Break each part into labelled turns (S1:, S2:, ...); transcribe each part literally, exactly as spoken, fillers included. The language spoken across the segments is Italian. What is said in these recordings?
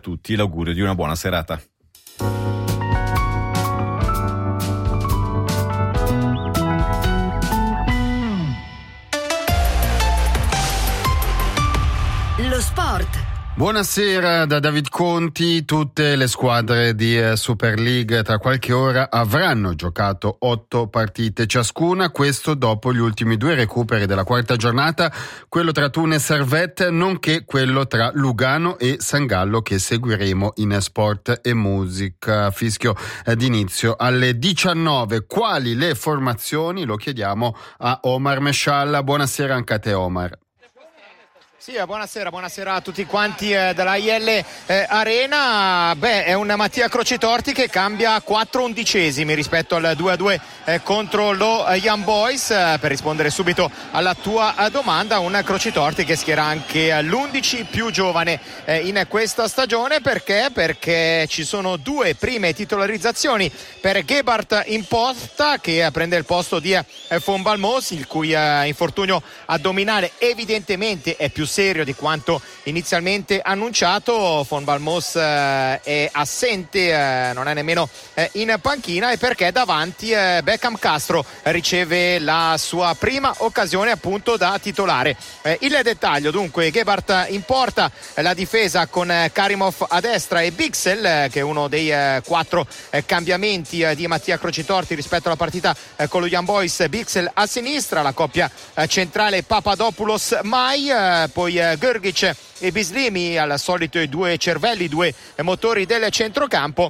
S1: tutti l'augurio di una buona serata.
S2: Lo sport.
S3: Buonasera da David Conti. Tutte le squadre di Super League tra qualche ora avranno giocato otto partite ciascuna, questo dopo gli ultimi due recuperi della quarta giornata, quello tra Thun e Servette, nonché quello tra Lugano e San Gallo, che seguiremo in Sport e Musica. Fischio d'inizio alle diciannove. Quali le formazioni? Lo chiediamo a Omar Mescialla. Buonasera anche a te, Omar.
S4: Sì, buonasera, buonasera a tutti quanti eh, dalla I L eh, Arena. Beh, è un Mattia Crocitorti che cambia quattro undicesimi rispetto al due a due eh, contro lo eh, Young Boys. Eh, per rispondere subito alla tua eh, domanda, un Crocitorti che schiera anche eh, l'undici più giovane eh, in questa stagione. Perché? Perché ci sono due prime titolarizzazioni per Gebhardt in porta, che eh, prende il posto di eh, Von Balmos, il cui eh, infortunio addominale evidentemente è più serio di quanto inizialmente annunciato. Von Balmos eh, è assente, eh, non è nemmeno eh, in panchina, e perché davanti eh, Beckham Castro riceve la sua prima occasione appunto da titolare. Eh, il dettaglio dunque: Gebhardt in porta, eh, la difesa con eh, Karimov a destra e Bixel, eh, che è uno dei eh, quattro eh, cambiamenti eh, di Mattia Crocitorti rispetto alla partita eh, con lo Young Boys. Bixel a sinistra, la coppia eh, centrale Papadopoulos Mai, eh, poi eh, Grgic e Bislimi, al solito i due cervelli, due motori del centrocampo.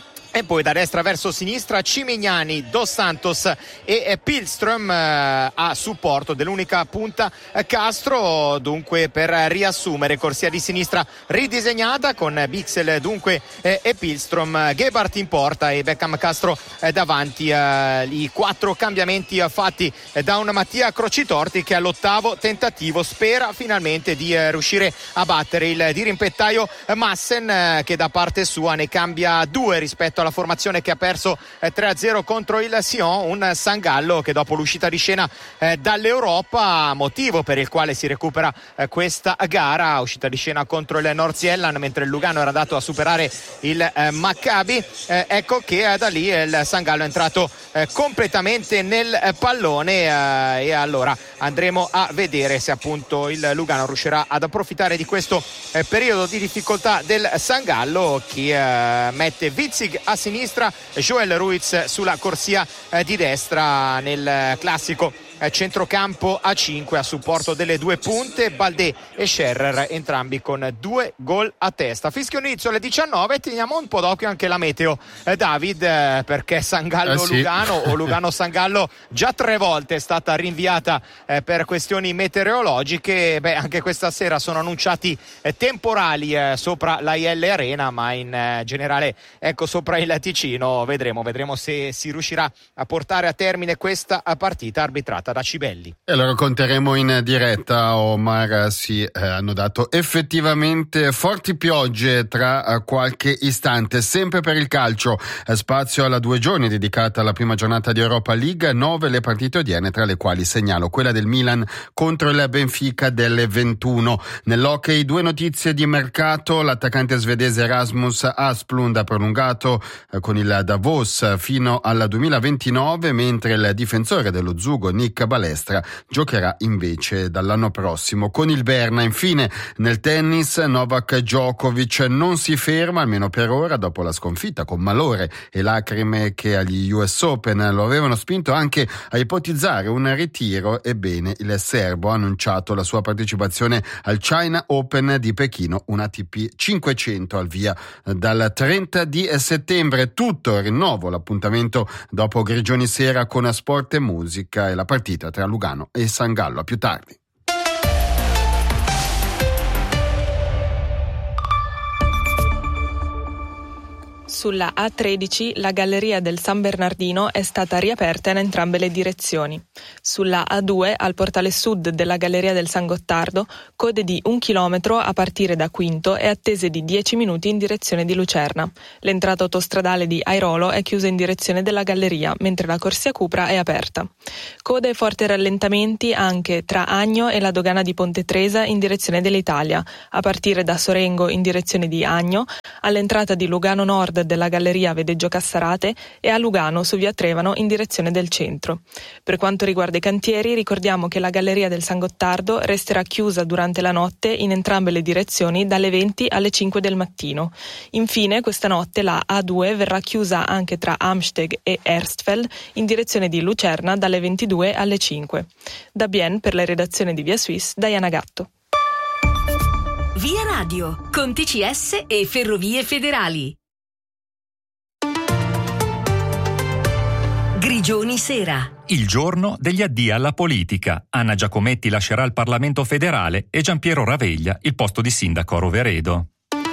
S4: E poi da destra verso sinistra Cimignani, Dos Santos e Pilström eh, a supporto dell'unica punta eh, Castro. Dunque, per riassumere, corsia di sinistra ridisegnata con Bixel dunque eh, e Pilström, Gebhardt in porta e Beckham Castro eh, davanti. Eh, I quattro cambiamenti eh, fatti eh, da un Mattia Crocitorti che all'ottavo tentativo spera finalmente di eh, riuscire a battere il dirimpettaio eh, Massen, eh, che da parte sua ne cambia due rispetto alla formazione che ha perso eh, tre a zero contro il Sion. Un San Gallo che dopo l'uscita di scena eh, dall'Europa, motivo per il quale si recupera eh, questa gara, uscita di scena contro il Nordsjælland mentre il Lugano era andato a superare il eh, Maccabi, eh, ecco che eh, da lì il San Gallo è entrato eh, completamente nel eh, pallone eh, e allora andremo a vedere se appunto il Lugano riuscirà ad approfittare di questo eh, periodo di difficoltà del San Gallo, che eh, mette Witzig a sinistra, Joel Ruiz sulla corsia eh, di destra nel classico eh, centrocampo a cinque a supporto delle due punte, Baldé e Scherrer entrambi con due gol a testa. Fischio inizio alle diciannove. Teniamo un po' d'occhio anche la meteo, eh, David, eh, perché San Gallo
S3: eh sì.
S4: Lugano o Lugano San Gallo già tre volte è stata rinviata eh, per questioni meteorologiche. Beh, anche questa sera sono annunciati eh, temporali eh, sopra la I L Arena, ma in eh, generale ecco sopra il Ticino. Vedremo, vedremo se si riuscirà a portare a termine questa partita arbitrata da Cibelli.
S3: E lo racconteremo in diretta, Omar. Sì, eh, hanno dato effettivamente forti piogge tra eh, qualche istante. Sempre per il calcio, eh, spazio alla due giorni dedicata alla prima giornata di Europa League, nove le partite odierne, tra le quali segnalo quella del Milan contro il Benfica delle ventuno. Nell'hockey due notizie di mercato: l'attaccante svedese Rasmus Asplund ha prolungato eh, con il Davos fino al duemilaventinove, mentre il difensore dello Zugo Nick Balestra giocherà invece dall'anno prossimo con il Berna. Infine nel tennis, Novak Djokovic non si ferma, almeno per ora, dopo la sconfitta con malore e lacrime che agli U S Open lo avevano spinto anche a ipotizzare un ritiro. Ebbene, il serbo ha annunciato la sua partecipazione al China Open di Pechino, un A T P cinquecento al via dal trenta di settembre. Tutto, rinnovo l'appuntamento dopo Grigioni sera con Sport e Musica e la partita tra Lugano e San Gallo. A più tardi.
S5: Sulla A tredici la galleria del San Bernardino è stata riaperta in entrambe le direzioni. Sulla A due, al portale sud della galleria del San Gottardo, code di un chilometro a partire da Quinto e attese di dieci minuti in direzione di Lucerna. L'entrata autostradale di Airolo è chiusa in direzione della galleria, mentre la corsia Cupra è aperta. Code e forti rallentamenti anche tra Agno e la dogana di Ponte Tresa in direzione dell'Italia, a partire da Sorengo in direzione di Agno, all'entrata di Lugano Nord della galleria Vedeggio Cassarate e a Lugano su via Trevano in direzione del centro. Per quanto riguarda i cantieri, ricordiamo che la galleria del San Gottardo resterà chiusa durante la notte in entrambe le direzioni dalle venti alle cinque del mattino. Infine, questa notte la A due verrà chiusa anche tra Amsteg e Erstfeld in direzione di Lucerna dalle ventidue alle cinque. Da Bien, per la redazione di Via Suisse, Diana Gatto.
S2: Via Radio, con T C S e Ferrovie Federali. Grigioni Sera.
S6: Il giorno degli addii alla politica. Anna Giacometti lascerà il Parlamento federale e Giampiero Raveglia il posto di sindaco a Roveredo.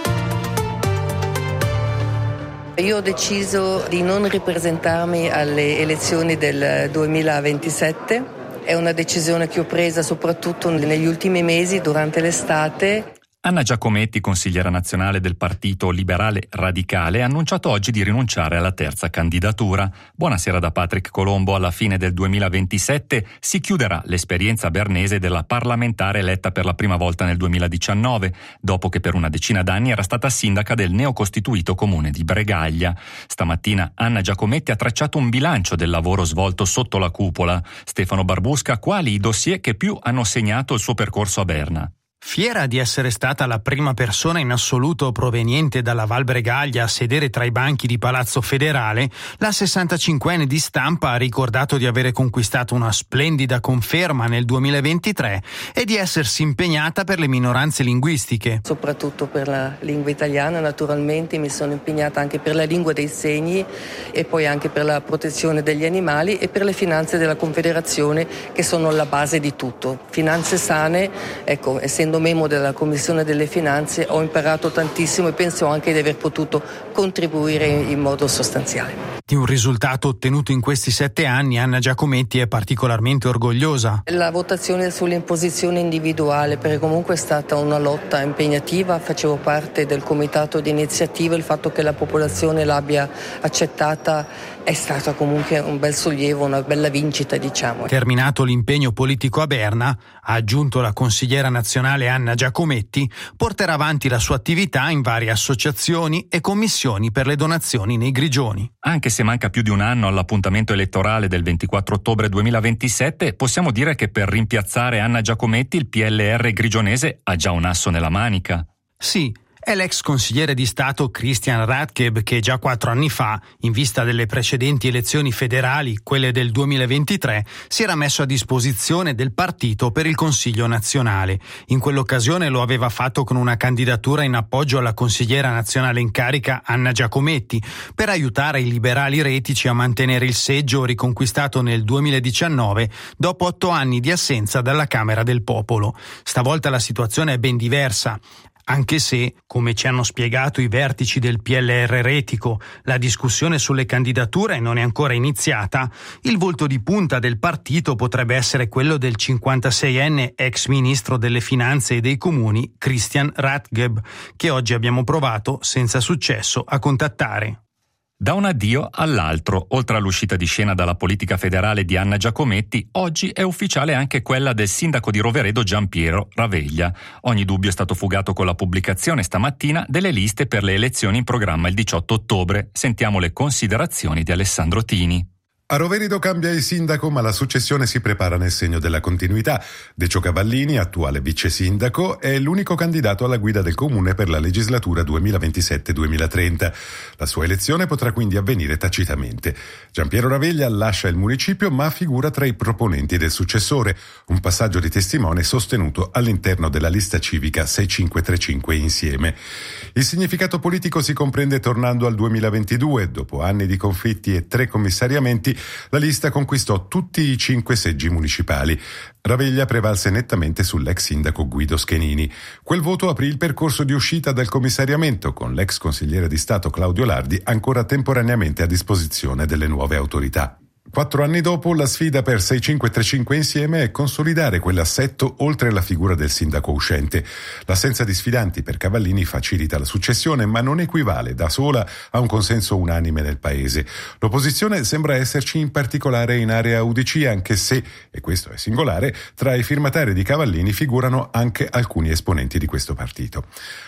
S7: Io ho deciso di non ripresentarmi alle elezioni del duemilaventisette. È una decisione che ho presa soprattutto negli ultimi mesi, durante l'estate.
S6: Anna Giacometti, consigliera nazionale del Partito Liberale Radicale, ha annunciato oggi di rinunciare alla terza candidatura. Buonasera da Patrick Colombo. Alla fine del duemilaventisette si chiuderà l'esperienza bernese della parlamentare eletta per la prima volta nel duemiladiciannove, dopo che per una decina d'anni era stata sindaca del neocostituito comune di Bregaglia. Stamattina Anna Giacometti ha tracciato un bilancio del lavoro svolto sotto la cupola. Stefano Barbusca, quali i dossier che più hanno segnato il suo percorso a Berna?
S8: Fiera di essere stata la prima persona in assoluto proveniente dalla Val Bregaglia a sedere tra i banchi di Palazzo Federale, la sessantacinquenne di Stampa ha ricordato di avere conquistato una splendida conferma nel duemilaventitré e di essersi impegnata per le minoranze linguistiche.
S7: Soprattutto per la lingua italiana, naturalmente mi sono impegnata anche per la lingua dei segni e poi anche per la protezione degli animali e per le finanze della Confederazione, che sono la base di tutto. Finanze sane, ecco, essendo membro della Commissione delle Finanze ho imparato tantissimo e penso anche di aver potuto contribuire in modo sostanziale.
S8: Di un risultato ottenuto in questi sette anni, Anna Giacometti è particolarmente orgogliosa.
S7: La votazione sull'imposizione individuale, perché comunque è stata una lotta impegnativa, facevo parte del comitato di iniziativa, il fatto che la popolazione l'abbia accettata è stato comunque un bel sollievo, una bella vincita, diciamo.
S8: Terminato l'impegno politico a Berna, ha aggiunto la consigliera nazionale Anna Giacometti, porterà avanti la sua attività in varie associazioni e commissioni per le donazioni nei Grigioni.
S6: Anche se manca più di un anno all'appuntamento elettorale del ventiquattro ottobre duemilaventisette, possiamo dire che per rimpiazzare Anna Giacometti il P L R grigionese ha già un asso nella manica.
S8: Sì. È l'ex consigliere di Stato Christian Radgeb che già quattro anni fa, in vista delle precedenti elezioni federali, quelle del duemilaventitré, si era messo a disposizione del partito per il Consiglio nazionale. In quell'occasione lo aveva fatto con una candidatura in appoggio alla consigliera nazionale in carica Anna Giacometti, per aiutare i liberali retici a mantenere il seggio riconquistato nel duemiladiciannove dopo otto anni di assenza dalla Camera del Popolo. Stavolta la situazione è ben diversa. Anche se, come ci hanno spiegato i vertici del P L R retico, la discussione sulle candidature non è ancora iniziata, il volto di punta del partito potrebbe essere quello del cinquantaseienne ex ministro delle finanze e dei comuni Christian Radgeb, che oggi abbiamo provato, senza successo, a contattare.
S6: Da un addio all'altro, oltre all'uscita di scena dalla politica federale di Anna Giacometti, oggi è ufficiale anche quella del sindaco di Roveredo Giampiero Raveglia. Ogni dubbio è stato fugato con la pubblicazione stamattina delle liste per le elezioni in programma il diciotto ottobre. Sentiamo le considerazioni di Alessandro Tini.
S9: A Roveredo cambia il sindaco, ma la successione si prepara nel segno della continuità. Decio Cavallini, attuale vice sindaco, è l'unico candidato alla guida del comune per la legislatura duemilaventisette duemilatrenta. La sua elezione potrà quindi avvenire tacitamente. Giampiero Raveglia lascia il municipio, ma figura tra i proponenti del successore, un passaggio di testimone sostenuto all'interno della lista civica sei cinque tre cinque Insieme. Il significato politico si comprende tornando al duemilaventidue. Dopo anni di conflitti e tre commissariamenti, la lista conquistò tutti i cinque seggi municipali. Raveglia prevalse nettamente sull'ex sindaco Guido Schenini. Quel voto aprì il percorso di uscita dal commissariamento, con l'ex consigliere di Stato Claudio Lardi ancora temporaneamente a disposizione delle nuove autorità. Quattro anni dopo, la sfida per sei cinque tre cinque Insieme è consolidare quell'assetto oltre alla figura del sindaco uscente. L'assenza di sfidanti per Cavallini facilita la successione, ma non equivale da sola a un consenso unanime nel paese. L'opposizione sembra esserci in particolare in area U D C, anche se, e questo è singolare, tra i firmatari di Cavallini figurano anche alcuni esponenti di questo partito.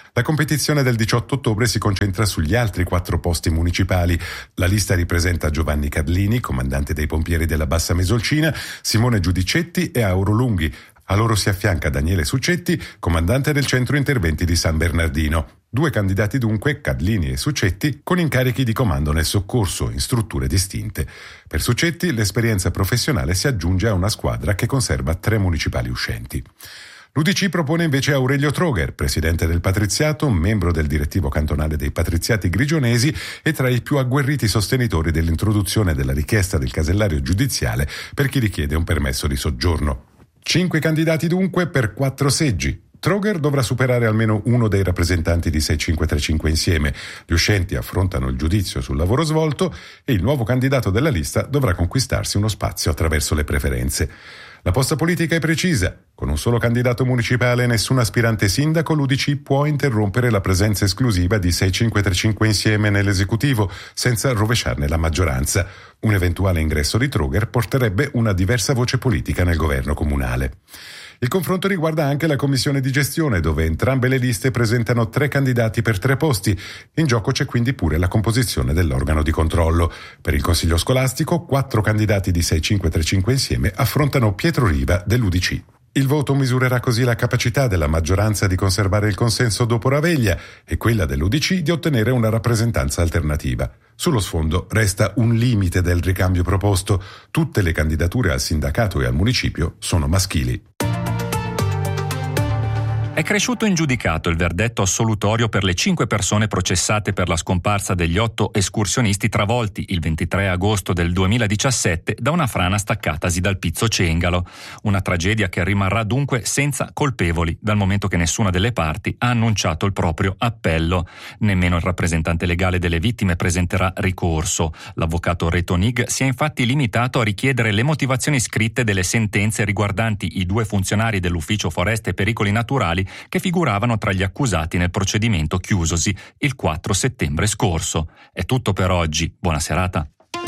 S9: La competizione del diciotto ottobre si concentra sugli altri quattro posti municipali. La lista ripresenta Giovanni Cadlini, comandante dei pompieri della Bassa Mesolcina, Simone Giudicetti e Auro Lunghi. A loro si affianca Daniele Succetti, comandante del centro interventi di San Bernardino. Due candidati dunque, Cadlini e Succetti, con incarichi di comando nel soccorso in strutture distinte. Per Succetti l'esperienza professionale si aggiunge a una squadra che conserva tre municipali uscenti. L'U D C propone invece Aurelio Troger, presidente del Patriziato, membro del direttivo cantonale dei Patriziati Grigionesi e tra i più agguerriti sostenitori dell'introduzione della richiesta del casellario giudiziale per chi richiede un permesso di soggiorno. Cinque candidati dunque per quattro seggi. Troger dovrà superare almeno uno dei rappresentanti di sei cinque tre cinque Insieme. Gli uscenti affrontano il giudizio sul lavoro svolto e il nuovo candidato della lista dovrà conquistarsi uno spazio attraverso le preferenze. La posta politica è precisa. Con un solo candidato municipale e nessun aspirante sindaco, l'U D C può interrompere la presenza esclusiva di sei cinque tre cinque Insieme nell'esecutivo, senza rovesciarne la maggioranza. Un eventuale ingresso di Troger porterebbe una diversa voce politica nel governo comunale. Il confronto riguarda anche la commissione di gestione, dove entrambe le liste presentano tre candidati per tre posti. In gioco c'è quindi pure la composizione dell'organo di controllo. Per il consiglio scolastico, quattro candidati di sei cinque tre cinque Insieme affrontano Pietro Riva dell'U D C. Il voto misurerà così la capacità della maggioranza di conservare il consenso dopo Raveglia e quella dell'U D C di ottenere una rappresentanza alternativa. Sullo sfondo resta un limite del ricambio proposto. Tutte le candidature al sindacato e al municipio sono maschili.
S6: È cresciuto in giudicato il verdetto assolutorio per le cinque persone processate per la scomparsa degli otto escursionisti travolti il ventitré agosto del duemiladiciassette da una frana staccatasi dal Pizzo Cengalo. Una tragedia che rimarrà dunque senza colpevoli, dal momento che nessuna delle parti ha annunciato il proprio appello. Nemmeno il rappresentante legale delle vittime presenterà ricorso. L'avvocato Retonig si è infatti limitato a richiedere le motivazioni scritte delle sentenze riguardanti i due funzionari dell'Ufficio Foreste e Pericoli Naturali che figuravano tra gli accusati nel procedimento chiusosi il quattro settembre scorso. È tutto per oggi. Buona serata.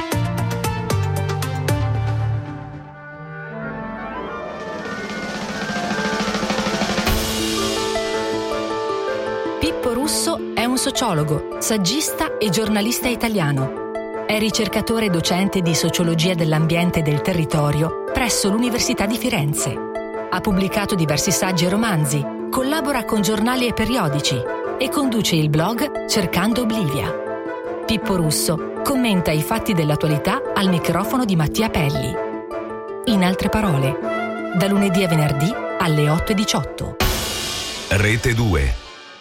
S2: Pippo Russo è un sociologo, saggista e giornalista italiano. È ricercatore e docente di sociologia dell'ambiente e del territorio presso l'Università di Firenze. Ha pubblicato diversi saggi e romanzi, collabora con giornali e periodici e conduce il blog Cercando Oblivia. Pippo Russo commenta i fatti dell'attualità al microfono di Mattia Pelli. In altre parole, da lunedì a venerdì alle otto e diciotto.
S10: Rete due.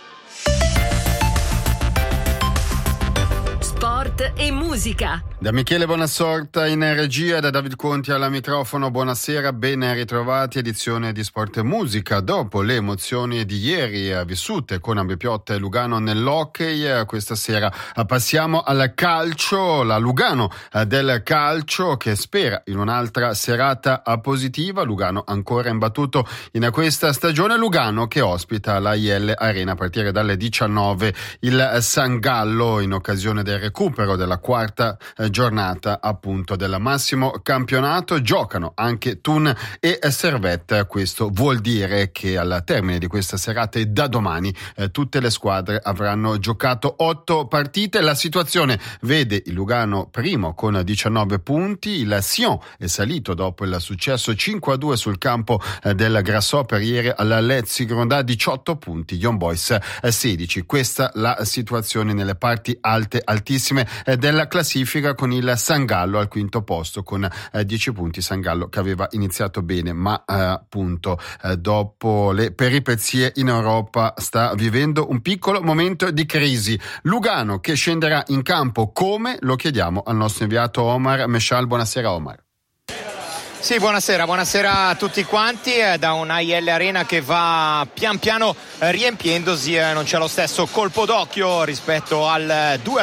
S2: Sport e musica.
S3: Da Michele Bonassorta in regia, da David Conti alla microfono, buonasera, ben ritrovati, edizione di Sport e Musica. Dopo le emozioni di ieri vissute con Ambipiotta e Lugano nell'hockey, questa sera passiamo al calcio, la Lugano del calcio che spera in un'altra serata positiva. Lugano ancora imbattuto in questa stagione, Lugano che ospita la I L Arena a partire dalle diciannove il San Gallo in occasione del recupero della quarta giornata appunto del massimo campionato. Giocano anche Thun e Servette. Questo vuol dire che al termine di questa serata e da domani eh, tutte le squadre avranno giocato otto partite. La situazione vede il Lugano primo con diciannove punti, il Sion è salito dopo il successo cinque a due sul campo eh, del Grasshopper ieri alla Lezigronda, diciotto punti, Young Boys eh, sedici. Questa la situazione nelle parti alte altissime eh, della classifica, con il San Gallo al quinto posto con eh, dieci punti. San Gallo che aveva iniziato bene ma eh, appunto eh, dopo le peripezie in Europa sta vivendo un piccolo momento di crisi. Lugano che scenderà in campo come? Lo chiediamo al nostro inviato Omar Meshal. Buonasera Omar.
S4: Sì, buonasera, buonasera a tutti quanti. Eh, da una I L Arena che va pian piano eh, riempiendosi, eh, non c'è lo stesso colpo d'occhio rispetto al due a due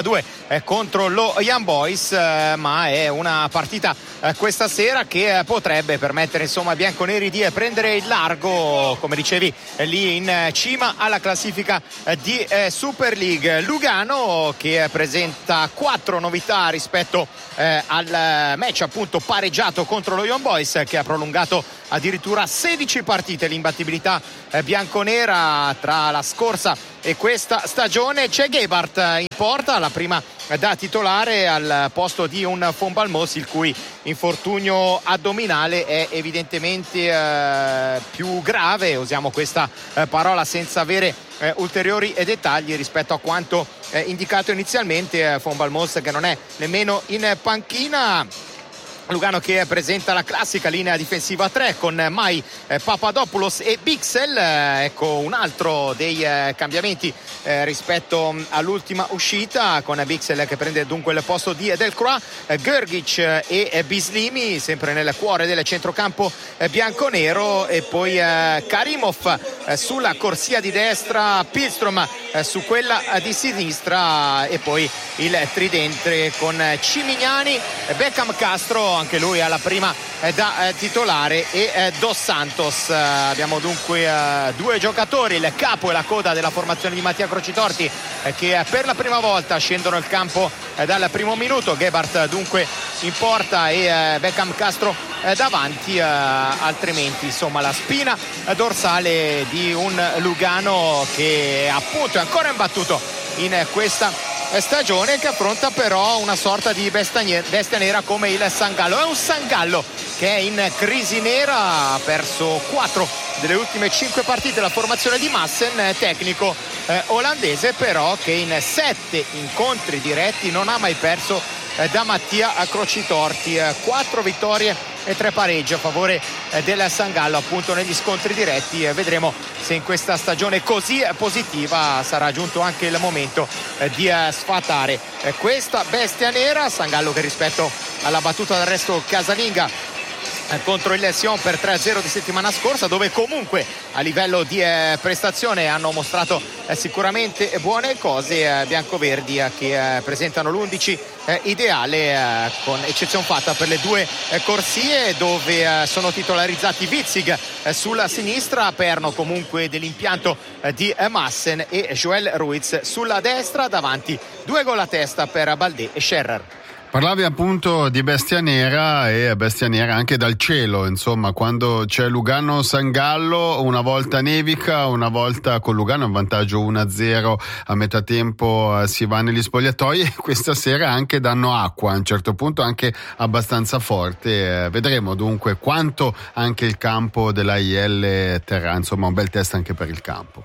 S4: eh, contro lo Young Boys, eh, ma è una partita eh, questa sera che eh, potrebbe permettere insomma ai bianconeri di eh, prendere il largo, come dicevi, eh, lì in eh, cima alla classifica eh, di eh, Super League. Lugano che eh, presenta quattro novità rispetto eh, al match appunto pareggiato contro lo Young Boys, che ha prolungato addirittura sedici partite l'imbattibilità eh, bianconera tra la scorsa e questa stagione. C'è Gebhardt in porta, la prima da titolare al posto di un Von Balmos il cui infortunio addominale è evidentemente eh, più grave, usiamo questa eh, parola senza avere eh, ulteriori dettagli rispetto a quanto eh, indicato inizialmente. eh, Von Balmos che non è nemmeno in panchina. Lugano che presenta la classica linea difensiva a tre con Mai, eh, Papadopoulos e Bixel. Eh, ecco un altro dei eh, cambiamenti eh, rispetto all'ultima uscita, con Bixel che prende dunque il posto di Delcroix, eh, Grgic e eh, Bislimi sempre nel cuore del centrocampo eh, bianconero, e poi eh, Karimov eh, sulla corsia di destra, Pilstrom eh, su quella eh, di sinistra, e poi il tridente con Cimignani, Beckham Castro anche lui alla prima eh, da eh, titolare, e eh, Dos Santos. Eh, abbiamo dunque eh, due giocatori, il capo e la coda della formazione di Mattia Crocitorti, eh, che eh, per la prima volta scendono il campo eh, dal primo minuto. Gebhardt dunque in porta e eh, Beckham Castro eh, davanti, eh, altrimenti insomma la spina eh, dorsale di un Lugano che appunto è ancora imbattuto in eh, questa stagione, che affronta però una sorta di bestia nera come il San Gallo. È un San Gallo che è in crisi nera, ha perso quattro delle ultime cinque partite la formazione di Massen, tecnico eh, olandese però che in sette incontri diretti non ha mai perso eh, da Mattia Crocitorti. eh, quattro vittorie e tre pareggi a favore eh, del San Gallo appunto negli scontri diretti. eh, vedremo se in questa stagione così positiva sarà giunto anche il momento eh, di eh, sfatare eh, questa bestia nera. San Gallo che rispetto alla battuta d'arresto casalinga contro il Sion per tre a zero di settimana scorsa, dove comunque a livello di eh, prestazione hanno mostrato eh, sicuramente buone cose, eh, biancoverdi eh, che eh, presentano l'undici eh, ideale, eh, con eccezione fatta per le due eh, corsie dove eh, sono titolarizzati Witzig eh, sulla sinistra, perno comunque dell'impianto eh, di eh, Massen, e Joel Ruiz sulla destra, davanti due gol a testa per Baldé e Scherrer.
S3: Parlavi appunto di bestia nera, e bestia nera anche dal cielo, insomma, quando c'è Lugano-San Gallo una volta nevica, una volta con Lugano in vantaggio uno a zero a metà tempo, eh, si va negli spogliatoi, e questa sera anche danno acqua a un certo punto, anche abbastanza forte. Eh, vedremo dunque quanto anche il campo della I L terrà, insomma un bel test anche per il campo.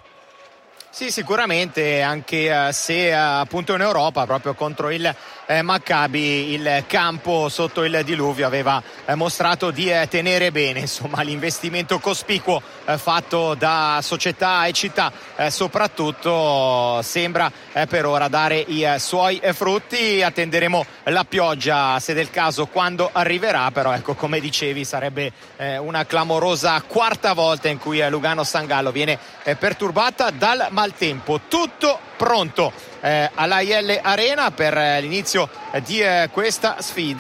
S4: Sì, sicuramente, anche eh, se eh, appunto in Europa proprio contro il eh, Maccabi il campo sotto il diluvio aveva eh, mostrato di eh, tenere bene, insomma l'investimento cospicuo eh, fatto da società e città eh, soprattutto sembra eh, per ora dare i eh, suoi eh, frutti. Attenderemo la pioggia se del caso quando arriverà, però ecco, come dicevi, sarebbe eh, una clamorosa quarta volta in cui eh, Lugano-San Gallo viene eh, perturbata dal maltempo. Tutto pronto eh, all'A I L Arena per eh, l'inizio eh, di eh, questa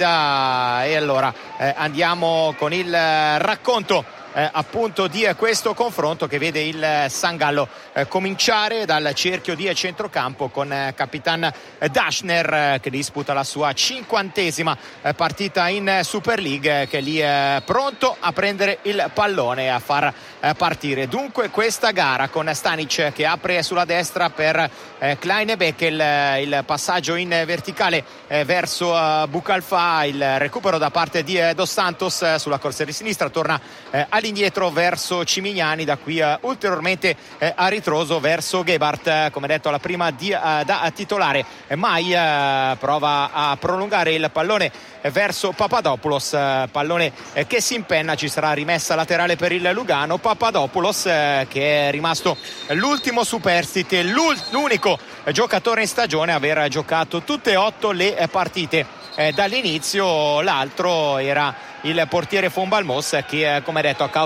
S4: sfida, e allora eh, andiamo con il eh, racconto Eh, appunto di eh, questo confronto che vede il eh, San Gallo eh, cominciare dal cerchio di eh, centrocampo con eh, Capitan eh, Daschner eh, che disputa la sua cinquantesima eh, partita in eh, Super League, eh, che è lì eh, pronto a prendere il pallone e a far eh, partire dunque questa gara, con Stanic che apre sulla destra per eh, Klein e Beckel, eh, il passaggio in eh, verticale eh, verso eh, Bucalfa, il recupero da parte di eh, Dos Santos eh, sulla corsia di sinistra, torna eh, all'indietro verso Cimignani, da qui uh, ulteriormente eh, a ritroso verso Gebhardt, eh, come detto alla prima di, uh, da titolare. eh, Mai uh, prova a prolungare il pallone eh, verso Papadopoulos, uh, pallone eh, che si impenna, ci sarà rimessa laterale per il Lugano. Papadopoulos eh, che è rimasto l'ultimo superstite, l'unico eh, giocatore in stagione a aver giocato tutte e otto le eh, partite eh, dall'inizio. L'altro era il portiere Von Balmos che, come detto, a causa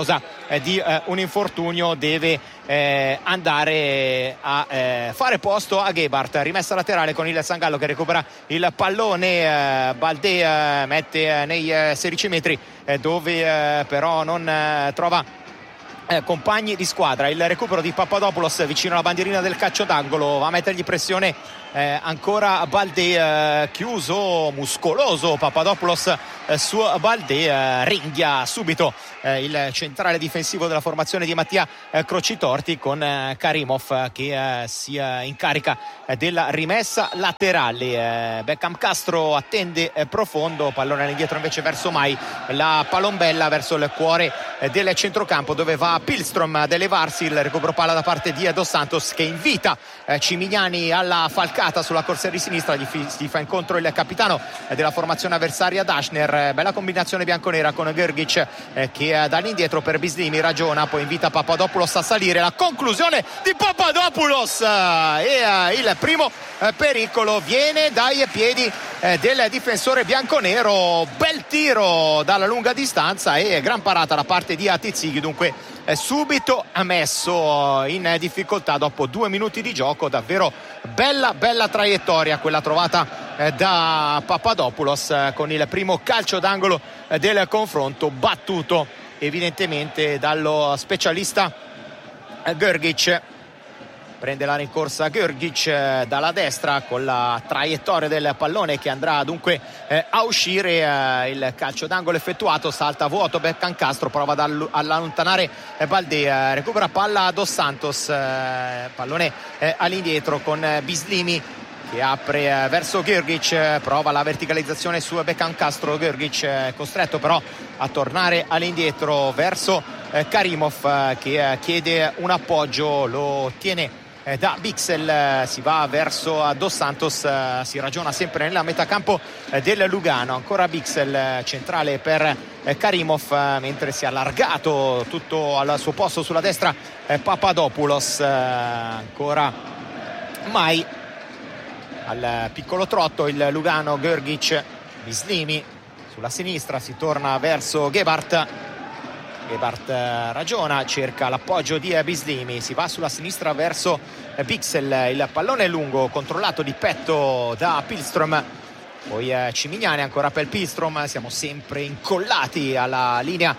S4: eh, di eh, un infortunio deve eh, andare a eh, fare posto a Gebhardt. Rimessa laterale con il San Gallo che recupera il pallone, eh, Baldé eh, mette eh, nei eh, sedici metri eh, dove eh, però non eh, trova Eh, compagni di squadra. Il recupero di Papadopoulos vicino alla bandierina del calcio d'angolo, va a mettergli pressione eh, ancora Baldé, eh, chiuso, muscoloso Papadopoulos eh, su Baldé, eh, ringhia subito eh, il centrale difensivo della formazione di Mattia eh, Crocitorti con eh, Karimov eh, che eh, si eh, incarica eh, della rimessa laterale. eh, Beckham Castro attende eh, profondo, pallone all'indietro invece verso Mai, la palombella verso il cuore eh, del centrocampo dove va Pilstrom ad elevarsi. Il recupero palla da parte di Dos Santos che invita eh, Cimignani alla falcata sulla corsia di sinistra, gli, fi, gli fa incontro il capitano eh, della formazione avversaria Dashner. Eh, bella combinazione bianconera con Grgic eh, che eh, dall'indietro per Bislimi ragiona, poi invita Papadopoulos a salire, la conclusione di Papadopoulos eh, e eh, il primo eh, pericolo viene dai piedi eh, del difensore bianconero. Bel tiro dalla lunga distanza e gran parata da parte di Atizzighi, dunque è subito messo in difficoltà dopo due minuti di gioco. Davvero bella bella traiettoria quella trovata eh, da Papadopoulos eh, con il primo calcio d'angolo eh, del confronto, battuto evidentemente dallo specialista eh, Grgic. Prende la rincorsa Grgic eh, dalla destra con la traiettoria del pallone che andrà dunque eh, a uscire. Eh, il calcio d'angolo effettuato, salta vuoto Beckham Castro, prova ad all- allontanare eh, Baldé, eh, recupera palla Dos Santos, eh, pallone eh, all'indietro con eh, Bislimi che apre eh, verso Grgic, eh, prova la verticalizzazione su Beckham Castro. Grgic eh, costretto però a tornare all'indietro verso eh, Karimov eh, che eh, chiede un appoggio, lo ottiene da Bixel, si va verso Dos Santos, si ragiona sempre nella metacampo del Lugano, ancora Bixel centrale per Karimov, mentre si è allargato tutto al suo posto sulla destra Papadopoulos, ancora Mai al piccolo trotto il Lugano. Grgic, Bislimi sulla sinistra, si torna verso Gebhardt. Gebhardt ragiona, cerca l'appoggio di Bislimi, si va sulla sinistra verso Bixel, il pallone è lungo, controllato di petto da Pilstrom, poi Cimignani ancora per Pilstrom, siamo sempre incollati alla linea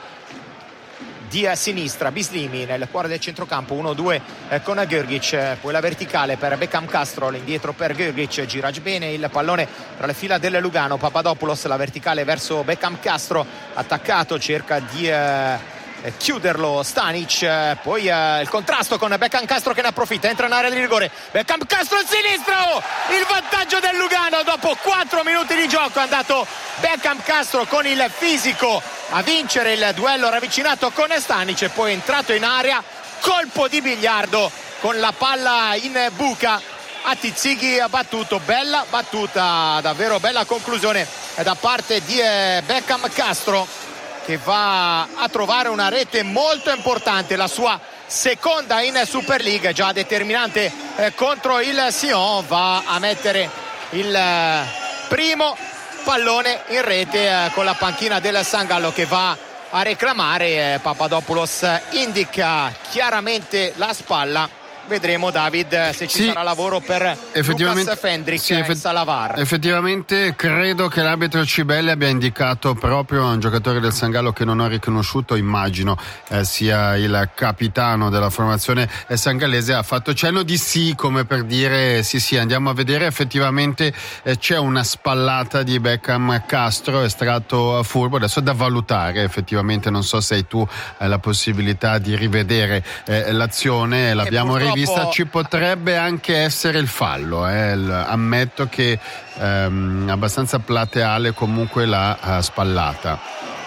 S4: di sinistra. Bislimi nel cuore del centrocampo, uno due con Grgic, poi la verticale per Beckham Castro, l'indietro per Grgic, gira bene il pallone tra le fila del Lugano. Papadopoulos, la verticale verso Beckham Castro, attaccato, cerca di eh, chiuderlo Stanic, eh, poi eh, il contrasto con Beckham Castro che ne approfitta, entra in area di rigore, Beckham Castro al sinistro, il vantaggio del Lugano dopo quattro minuti di gioco. È andato Beckham Castro con il fisico a vincere il duello ravvicinato con Stanic e poi è entrato in area, colpo di biliardo con la palla in buca. Atizzighi ha battuto, bella battuta, davvero bella conclusione da parte di Beckham Castro che va a trovare una rete molto importante, la sua seconda in Super League, già determinante eh, contro il Sion. Va a mettere il eh, primo pallone in rete eh, con la panchina del San Gallo che va a reclamare. eh, Papadopoulos indica chiaramente la spalla. Vedremo, David, se ci
S3: sì,
S4: sarà lavoro per Lucas Fendrick
S3: sì,
S4: effett- e Salavar.
S3: Effettivamente credo che l'arbitro Cibelli abbia indicato proprio un giocatore del San Gallo che non ho riconosciuto, immagino eh, sia il capitano della formazione sangallese. Ha fatto cenno di sì, come per dire sì sì andiamo a vedere. Effettivamente eh, c'è una spallata di Beckham Castro, estratto furbo, adesso è da valutare. Effettivamente non so se hai tu eh, la possibilità di rivedere eh, l'azione, l'abbiamo rivista. Ci potrebbe anche essere il fallo, eh. ammetto che ehm, abbastanza plateale comunque la uh, spallata.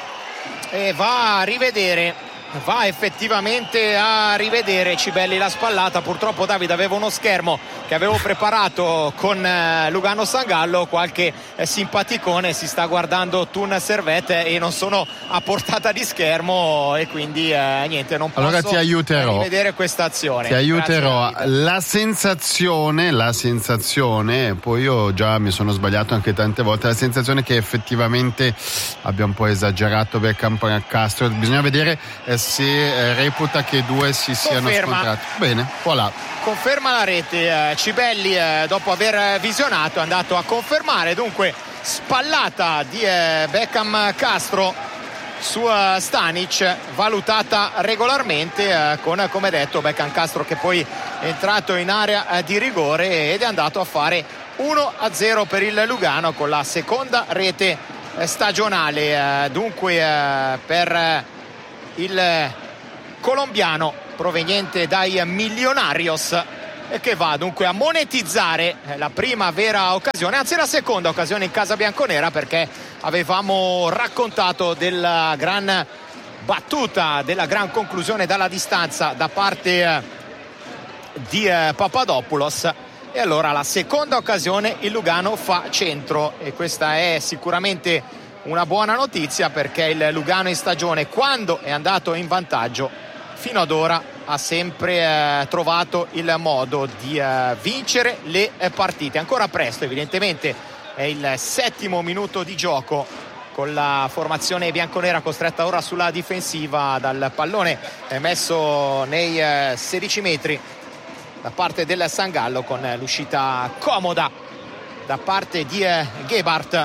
S4: E va a rivedere, va effettivamente a rivedere Cibelli la spallata. Purtroppo, Davide, avevo uno schermo che avevo preparato con eh, Lugano San Gallo, qualche eh, simpaticone si sta guardando Thun Servette e non sono a portata di schermo e quindi eh, niente, non posso
S3: allora ti aiuterò.
S4: rivedere questa azione.
S3: Ti aiuterò. La sensazione, la sensazione, poi io già mi sono sbagliato anche tante volte, la sensazione che effettivamente abbia un po' esagerato Beckham Castro. Bisogna vedere eh, si eh, reputa che i due si siano
S4: Conferma.
S3: scontrati. Bene, voilà.
S4: Conferma la rete, eh, Cibelli eh, dopo aver visionato è andato a confermare, dunque spallata di eh, Beckham Castro su uh, Stanic, valutata regolarmente eh, con, come detto, Beckham Castro che poi è entrato in area eh, di rigore ed è andato a fare uno a zero per il Lugano con la seconda rete eh, stagionale. Eh, dunque eh, per eh, il colombiano proveniente dai Millonarios e che va dunque a monetizzare la prima vera occasione, anzi la seconda occasione in casa bianconera, perché avevamo raccontato della gran battuta, della gran conclusione dalla distanza da parte di Papadopoulos, e allora la seconda occasione il Lugano fa centro e questa è sicuramente una buona notizia, perché il Lugano in stagione, quando è andato in vantaggio, fino ad ora ha sempre eh, trovato il modo di eh, vincere le eh, partite. Ancora presto, evidentemente è il settimo minuto di gioco, con la formazione bianconera costretta ora sulla difensiva dal pallone è messo nei eh, sedici metri da parte del Sangallo, con l'uscita comoda da parte di eh, Gebhardt.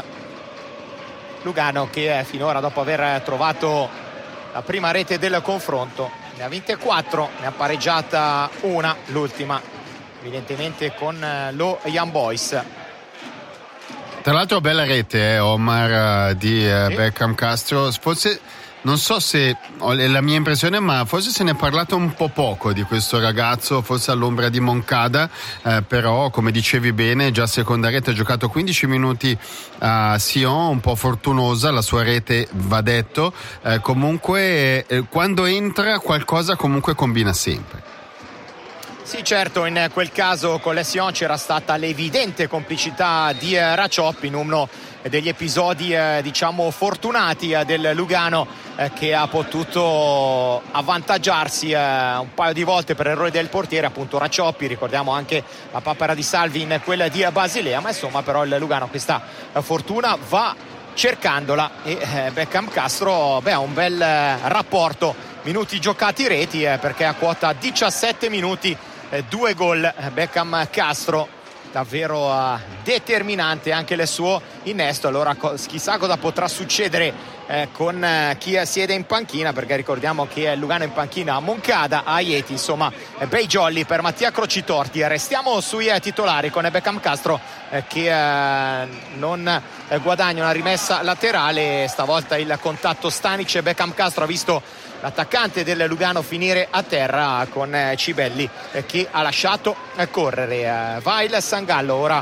S4: Lugano che eh, finora, dopo aver trovato la prima rete del confronto, ne ha vinte quattro, ne ha pareggiata una, l'ultima evidentemente con lo Young Boys.
S3: Tra l'altro bella rete eh, Omar di eh, sì. Beckham Castro. Forse non so se è la mia impressione, ma forse se ne è parlato un po' poco di questo ragazzo, forse all'ombra di Moncada, eh, però come dicevi bene, già seconda rete, ha giocato quindici minuti a Sion, un po' fortunosa la sua rete, va detto, eh, comunque eh, quando entra qualcosa comunque combina sempre.
S4: Sì, certo, in quel caso con l'Sion c'era stata l'evidente complicità di eh, Racioppi in uno degli episodi eh, diciamo fortunati eh, del Lugano, eh, che ha potuto avvantaggiarsi eh, un paio di volte per errore del portiere, appunto Racioppi. Ricordiamo anche la papera di Salvi in quella di Basilea, ma insomma però il Lugano questa eh, fortuna va cercandola e eh, Beckham Castro beh, ha un bel eh, rapporto minuti giocati reti, eh, perché a quota diciassette minuti eh, due gol. Beckham Castro davvero uh, determinante anche il suo innesto. Allora co- chissà cosa potrà succedere eh, con uh, chi siede in panchina, perché ricordiamo che Lugano in panchina a Moncada, a Ieti, insomma eh, bei jolly per Mattia Crocitorti. Restiamo sui eh, titolari con Beckham Castro eh, che eh, non eh, guadagna una rimessa laterale, stavolta il contatto Stanic e Beckham Castro ha visto l'attaccante del Lugano finire a terra, con eh, Cibelli eh, che ha lasciato eh, correre. Eh, va il Sangallo ora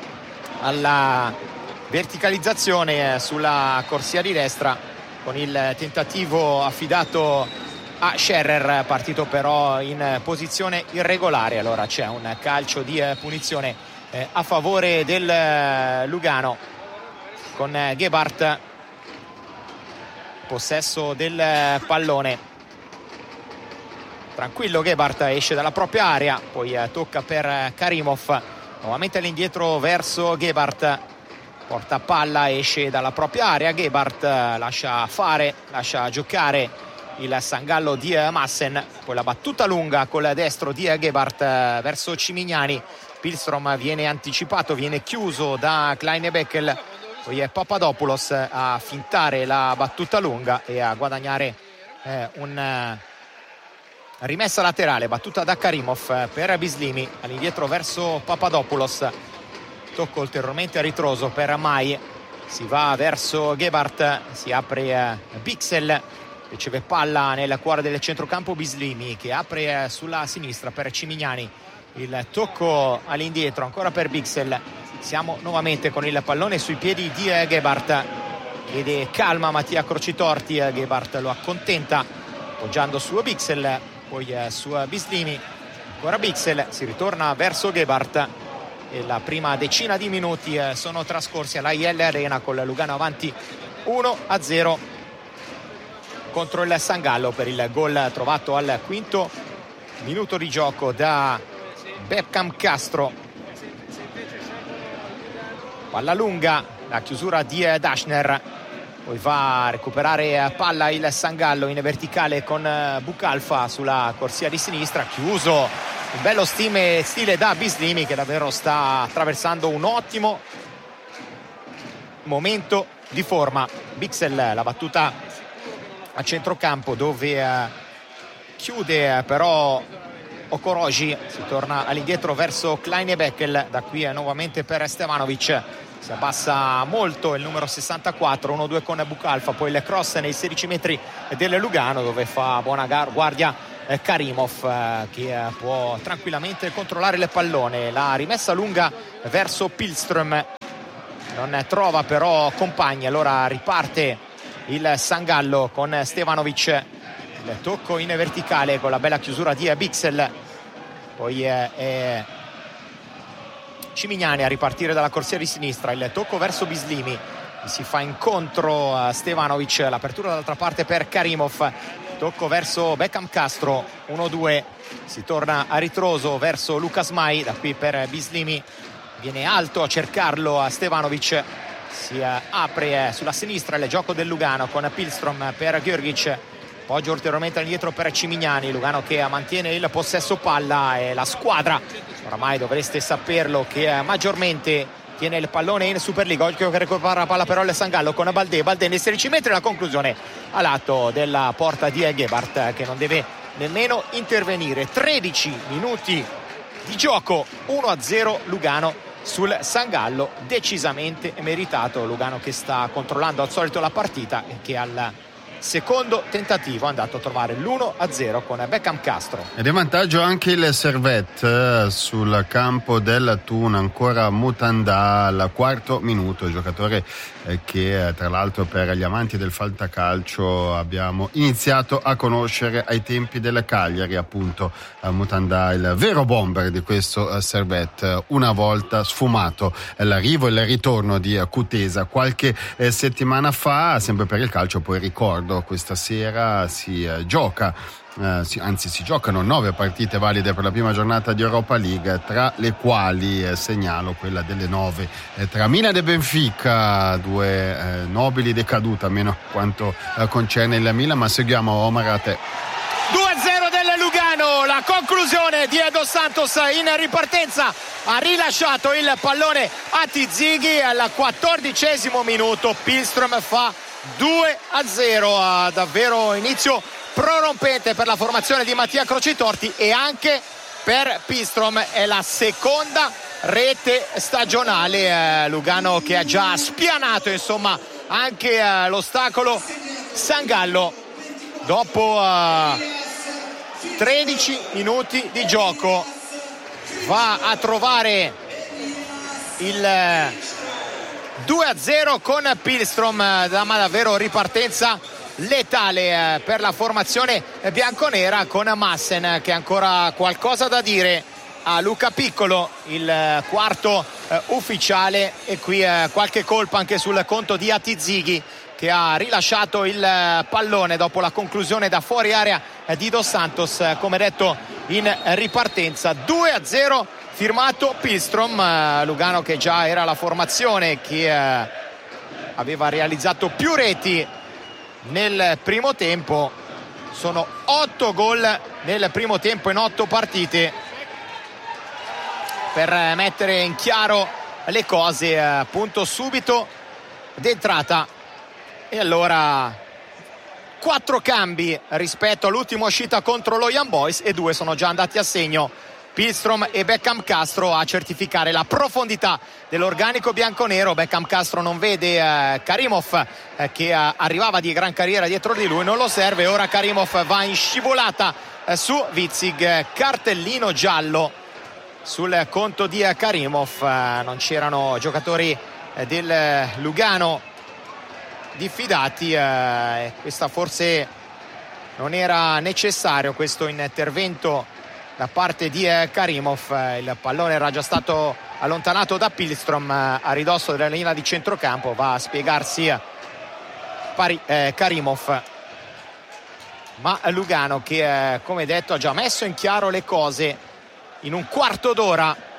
S4: alla verticalizzazione eh, sulla corsia di destra, con il tentativo affidato a Scherrer, partito però in posizione irregolare. Allora c'è un calcio di eh, punizione eh, a favore del eh, Lugano, con eh, Gebhardt possesso del pallone. Tranquillo Gebhardt, esce dalla propria area, poi eh, tocca per Karimov, nuovamente all'indietro verso Gebhardt, porta palla, esce dalla propria area, Gebhardt lascia fare, lascia giocare il Sangallo di Massen, poi la battuta lunga col destro di Gebhardt verso Cimignani. Pilstrom viene anticipato, viene chiuso da Kleine-Beckel, poi è Papadopoulos a fintare la battuta lunga e a guadagnare eh, un uh, rimessa laterale, battuta da Karimov per Bislimi, all'indietro verso Papadopoulos, tocco ulteriormente a ritroso per Mai, si va verso Gebhardt, si apre eh, Bixel, riceve palla nel cuore del centrocampo Bislimi, che apre eh, sulla sinistra per Cimignani, il tocco all'indietro ancora per Bixel. Siamo nuovamente con il pallone sui piedi di Gebhardt, chiede calma Mattia Crocitorti, Gebhardt lo accontenta appoggiando su Bixel, poi su Bislimi, ancora Bixel, si ritorna verso Gebhardt e la prima decina di minuti sono trascorsi alla I L Arena, con Lugano avanti uno a zero contro il Sangallo per il gol trovato al quinto minuto di gioco da Beckham Castro. Palla lunga, la chiusura di Daschner, poi va a recuperare palla il Sangallo in verticale con Bucalfa sulla corsia di sinistra, chiuso un bello stime, stile da Bislimi, che davvero sta attraversando un ottimo momento di forma. Bixel, la battuta a centrocampo dove uh, chiude uh, però Okoroji, si torna all'indietro verso Klein e Beckel, da qui uh, nuovamente per Stevanovic, si abbassa molto il numero sessantaquattro, uno due con Bucalfa, poi il cross nei sedici metri del Lugano dove fa buona guardia eh, Karimov eh, che eh, può tranquillamente controllare il pallone. La rimessa lunga verso Pilström non trova però compagni, allora riparte il Sangallo con Stevanovic, il tocco in verticale con la bella chiusura di Bixel, poi eh, è Cimignani a ripartire dalla corsia di sinistra, il tocco verso Bislimi, si fa incontro a Stevanovic, l'apertura dall'altra parte per Karimov, tocco verso Beckham Castro, uno due, si torna a ritroso verso Lucas Mai, da qui per Bislimi, viene alto a cercarlo a Stevanovic, si apre sulla sinistra il gioco del Lugano con Pilström per Gjörgic, Poggio ulteriormente all'indietro per Cimignani, Lugano che mantiene il possesso palla, e la squadra, oramai dovreste saperlo, che maggiormente tiene il pallone in Superliga. Occhio che recupera la palla però il Sangallo con Balde, Balde nei sedici metri, la conclusione a lato della porta di Gebhardt, che non deve nemmeno intervenire. Tredici minuti di gioco, uno a zero Lugano sul Sangallo, decisamente meritato. Lugano che sta controllando al solito la partita e che al secondo tentativo è andato a trovare l'uno a zero con Beckham Castro.
S3: Ed è vantaggio anche il Servette sul campo del Thun, ancora Mutanda al quarto minuto, il giocatore che tra l'altro per gli amanti del fantacalcio abbiamo iniziato a conoscere ai tempi del Cagliari, appunto Mutanda, il vero bomber di questo Servette, una volta sfumato l'arrivo e il ritorno di Kutesa qualche settimana fa. Sempre per il calcio poi ricordo questa sera si eh, gioca eh, si, anzi si giocano nove partite valide per la prima giornata di Europa League, tra le quali eh, segnalo quella delle nove eh, tra Milan e Benfica, due eh, nobili decadute almeno quanto eh, concerne il Milan, ma seguiamo Omar, a te.
S4: due a zero del Lugano, la conclusione di Dos Santos in ripartenza, ha rilasciato il pallone a Tizighi al quattordicesimo minuto, Pilström fa due a zero, a davvero inizio prorompente per la formazione di Mattia Crocitorti e anche per Pilström, è la seconda rete stagionale. eh, Lugano che ha già spianato insomma anche eh, l'ostacolo Sangallo dopo eh, tredici minuti di gioco, va a trovare il eh, due a zero con Pilström, ma davvero ripartenza letale eh, per la formazione bianconera, con Massen che ha ancora qualcosa da dire a Luca Piccolo, il eh, quarto eh, ufficiale, e qui eh, qualche colpa anche sul conto di Atizighi, che ha rilasciato il eh, pallone dopo la conclusione da fuori area eh, di Dos Santos, eh, come detto in ripartenza. Due a zero firmato Pilström, eh, Lugano che già era la formazione che eh, aveva realizzato più reti nel primo tempo, sono otto gol nel primo tempo in otto partite, per eh, mettere in chiaro le cose, eh, appunto subito d'entrata. E allora quattro cambi rispetto all'ultima uscita contro lo Young Boys, e due sono già andati a segno, Pilström e Beckham Castro, a certificare la profondità dell'organico bianconero. Beckham Castro non vede eh, Karimov eh, che eh, arrivava di gran carriera dietro di lui, non lo serve, ora Karimov va in scivolata eh, su Witzig, cartellino giallo sul conto di eh, Karimov. eh, non c'erano giocatori eh, del Lugano diffidati, eh, questa forse non era necessario, questo intervento da parte di eh, Karimov. eh, il pallone era già stato allontanato da Pilström eh, a ridosso della linea di centrocampo, va a spiegarsi eh, pari, eh, Karimov, ma Lugano che eh, come detto ha già messo in chiaro le cose in un quarto d'ora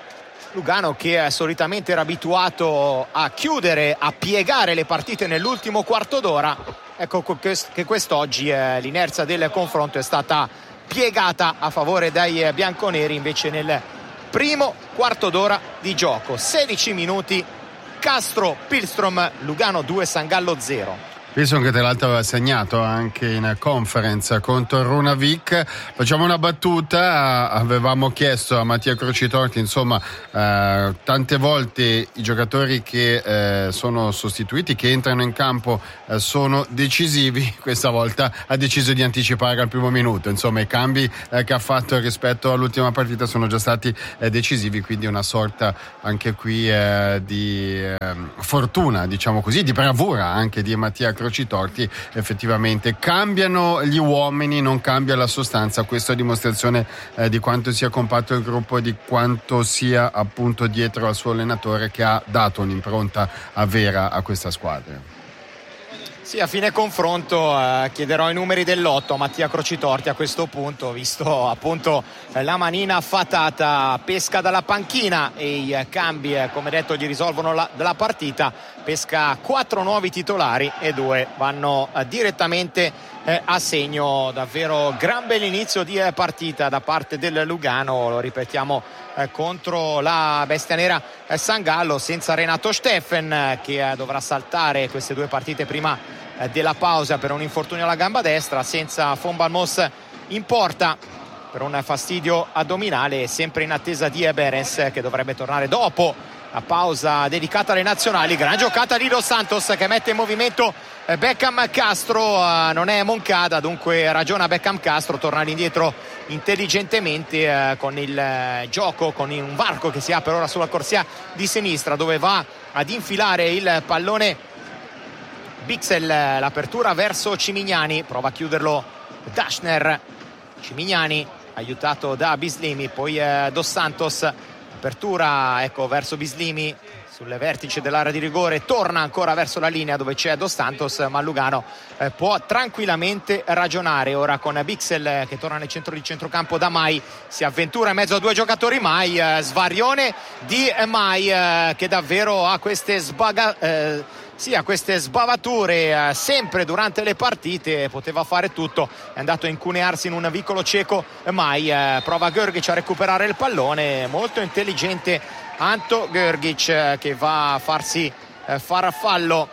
S4: Lugano che solitamente era abituato a chiudere, a piegare le partite nell'ultimo quarto d'ora, ecco che quest'oggi eh, l'inerzia del confronto è stata piegata a favore dei bianconeri invece nel primo quarto d'ora di gioco. Sedici minuti, Castro Pilstrom, Lugano due, Sangallo zero.
S3: Pilson che tra l'altro aveva segnato anche in conference contro Runavik. Facciamo una battuta, avevamo chiesto a Mattia Crocitorti, insomma eh, tante volte i giocatori che eh, sono sostituiti, che entrano in campo eh, sono decisivi, questa volta ha deciso di anticipare al primo minuto, insomma i cambi eh, che ha fatto rispetto all'ultima partita sono già stati eh, decisivi, quindi una sorta anche qui eh, di eh, fortuna, diciamo così, di bravura anche di Mattia Crocitorti. Effettivamente cambiano gli uomini, non cambia la sostanza. Questa è dimostrazione eh, di quanto sia compatto il gruppo e di quanto sia appunto dietro al suo allenatore, che ha dato un'impronta vera a questa squadra.
S4: Sì, a fine confronto eh, chiederò i numeri del lotto a Mattia Crocitorti a questo punto, visto appunto eh, la manina fatata, pesca dalla panchina e i eh, cambi eh, come detto gli risolvono la, la partita. Pesca quattro nuovi titolari e due vanno eh, direttamente eh, a segno. Davvero gran bell'inizio di eh, partita da parte del Lugano, lo ripetiamo eh, contro la bestia nera eh, Sangallo, senza Renato Steffen eh, che eh, dovrà saltare queste due partite prima della pausa per un infortunio alla gamba destra, senza Fonbalmos in porta per un fastidio addominale, sempre in attesa di Berens che dovrebbe tornare dopo la pausa dedicata alle nazionali. Gran giocata di Dos Santos che mette in movimento Beckham Castro, non è Moncada, dunque ragiona Beckham Castro, torna indietro intelligentemente con il gioco, con un varco che si apre ora sulla corsia di sinistra dove va ad infilare il pallone Bixel, l'apertura verso Cimignani, prova a chiuderlo Dashner, Cimignani aiutato da Bislimi, poi eh, Dos Santos, apertura ecco verso Bislimi sul vertice dell'area di rigore, torna ancora verso la linea dove c'è Dos Santos, ma Lugano eh, può tranquillamente ragionare ora con Bixel che torna nel centro di centrocampo da Mai, si avventura in mezzo a due giocatori. Mai, eh, svarione di Mai eh, che davvero ha queste sbaga eh, Sì, a queste sbavature eh, sempre durante le partite, poteva fare tutto, è andato a incunearsi in un vicolo cieco. Mai eh, prova Grgic a recuperare il pallone, molto intelligente Anto Grgic eh, che va a farsi eh, far fallo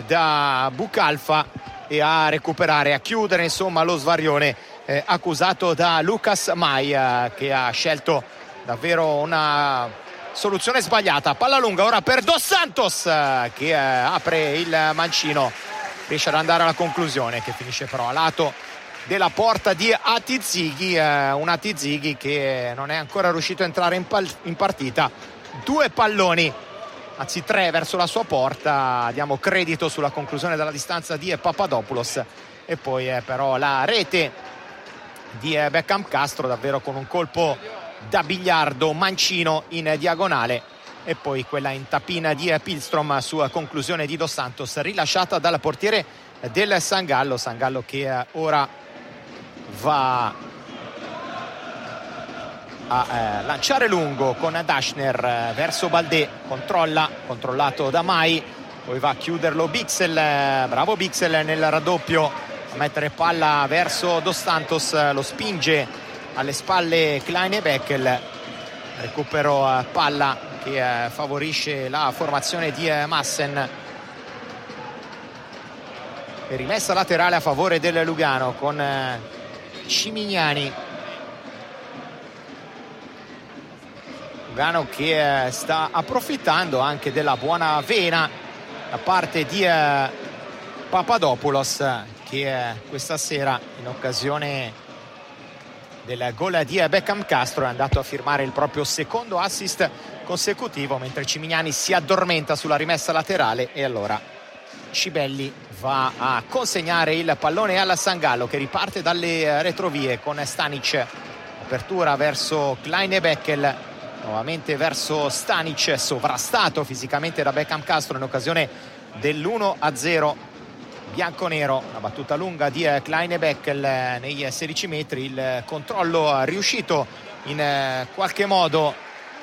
S4: da Bucalfa e a recuperare, a chiudere insomma lo svarione eh, accusato da Lucas Mai eh, che ha scelto davvero una soluzione sbagliata. Palla lunga ora per Dos Santos che eh, apre il mancino, riesce ad andare alla conclusione che finisce però a lato della porta di Atizighi, eh, un Atizighi che non è ancora riuscito a entrare in, in partita. Due palloni, anzi tre verso la sua porta, diamo credito sulla conclusione della distanza di Papadopoulos e poi eh, però la rete di eh, Beckham Castro davvero con un colpo da biliardo mancino in diagonale e poi quella in tapina di Pilstrom su conclusione di Dos Santos rilasciata dal portiere del Sangallo. Sangallo che ora va a eh, lanciare lungo con Dashner verso Baldé, controlla, controllato da Mai, poi va a chiuderlo Bixel, bravo Bixel nel raddoppio a mettere palla verso Dos Santos, lo spinge alle spalle Klein e Beckel, recupero uh, palla che uh, favorisce la formazione di uh, Massen e rimessa laterale a favore del Lugano con uh, Cimignani. Lugano che uh, sta approfittando anche della buona vena da parte di uh, Papadopoulos che uh, questa sera in occasione del gol di Beckham Castro è andato a firmare il proprio secondo assist consecutivo, mentre Cimignani si addormenta sulla rimessa laterale e allora Cibelli va a consegnare il pallone alla Sangallo che riparte dalle retrovie con Stanic, apertura verso Klein e Beckel, nuovamente verso Stanic, sovrastato fisicamente da Beckham Castro in occasione dell'uno a zero bianconero. Una battuta lunga di Klein e Beckel nei sedici metri, il controllo riuscito in qualche modo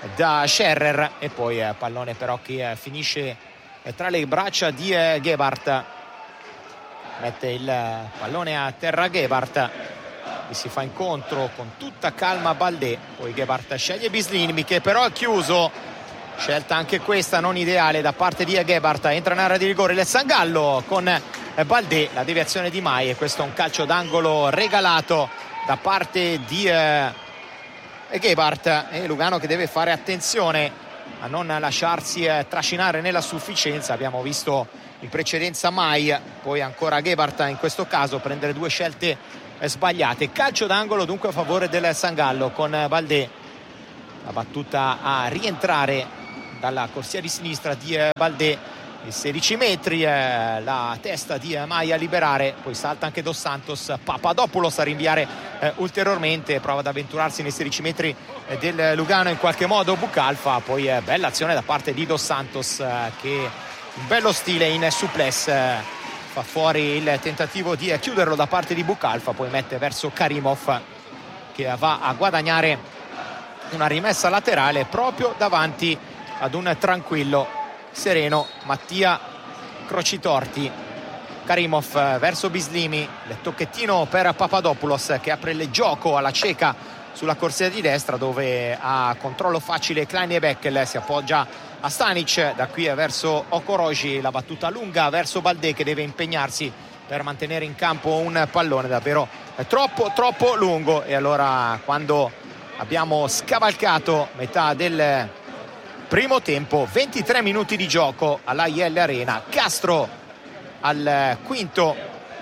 S4: da Scherrer, e poi eh, pallone però che eh, finisce eh, tra le braccia di eh, Gebhardt. Mette il eh, pallone a terra Gebhardt, che si fa incontro con tutta calma Baldé, poi Gebhardt sceglie Bislimi, che però è chiuso, scelta anche questa non ideale da parte di Gebhardt. Entra in area di rigore il Sangallo con eh, Baldé, la deviazione di Mai, e questo è un calcio d'angolo regalato da parte di eh, Gebhardt, e Lugano che deve fare attenzione a non lasciarsi eh, trascinare nella sufficienza. Abbiamo visto in precedenza Mai, poi ancora Gebhardt in questo caso prendere due scelte eh, sbagliate. Calcio d'angolo dunque a favore del Sangallo con eh, Baldé, la battuta a rientrare dalla corsia di sinistra di eh, Baldé, i sedici metri, eh, la testa di eh, Mai a liberare, poi salta anche Dos Santos, Papadopoulos a rinviare eh, ulteriormente, prova ad avventurarsi nei sedici metri eh, del Lugano in qualche modo Bucalfa, poi eh, bella azione da parte di Dos Santos eh, che in bello stile in suplex eh, fa fuori il tentativo di eh, chiuderlo da parte di Bucalfa, poi mette verso Karimov che va a guadagnare una rimessa laterale proprio davanti ad un tranquillo, sereno Mattia Crocitorti. Karimov verso Bislimi, il tocchettino per Papadopoulos che apre il gioco alla cieca sulla corsia di destra, dove a controllo facile Klein e Beckel, si appoggia a Stanic, da qui verso Okoroji, la battuta lunga verso Baldé che deve impegnarsi per mantenere in campo un pallone davvero troppo troppo lungo. E allora, quando abbiamo scavalcato metà del primo tempo, ventitré minuti di gioco alla I L Arena, Castro al quinto,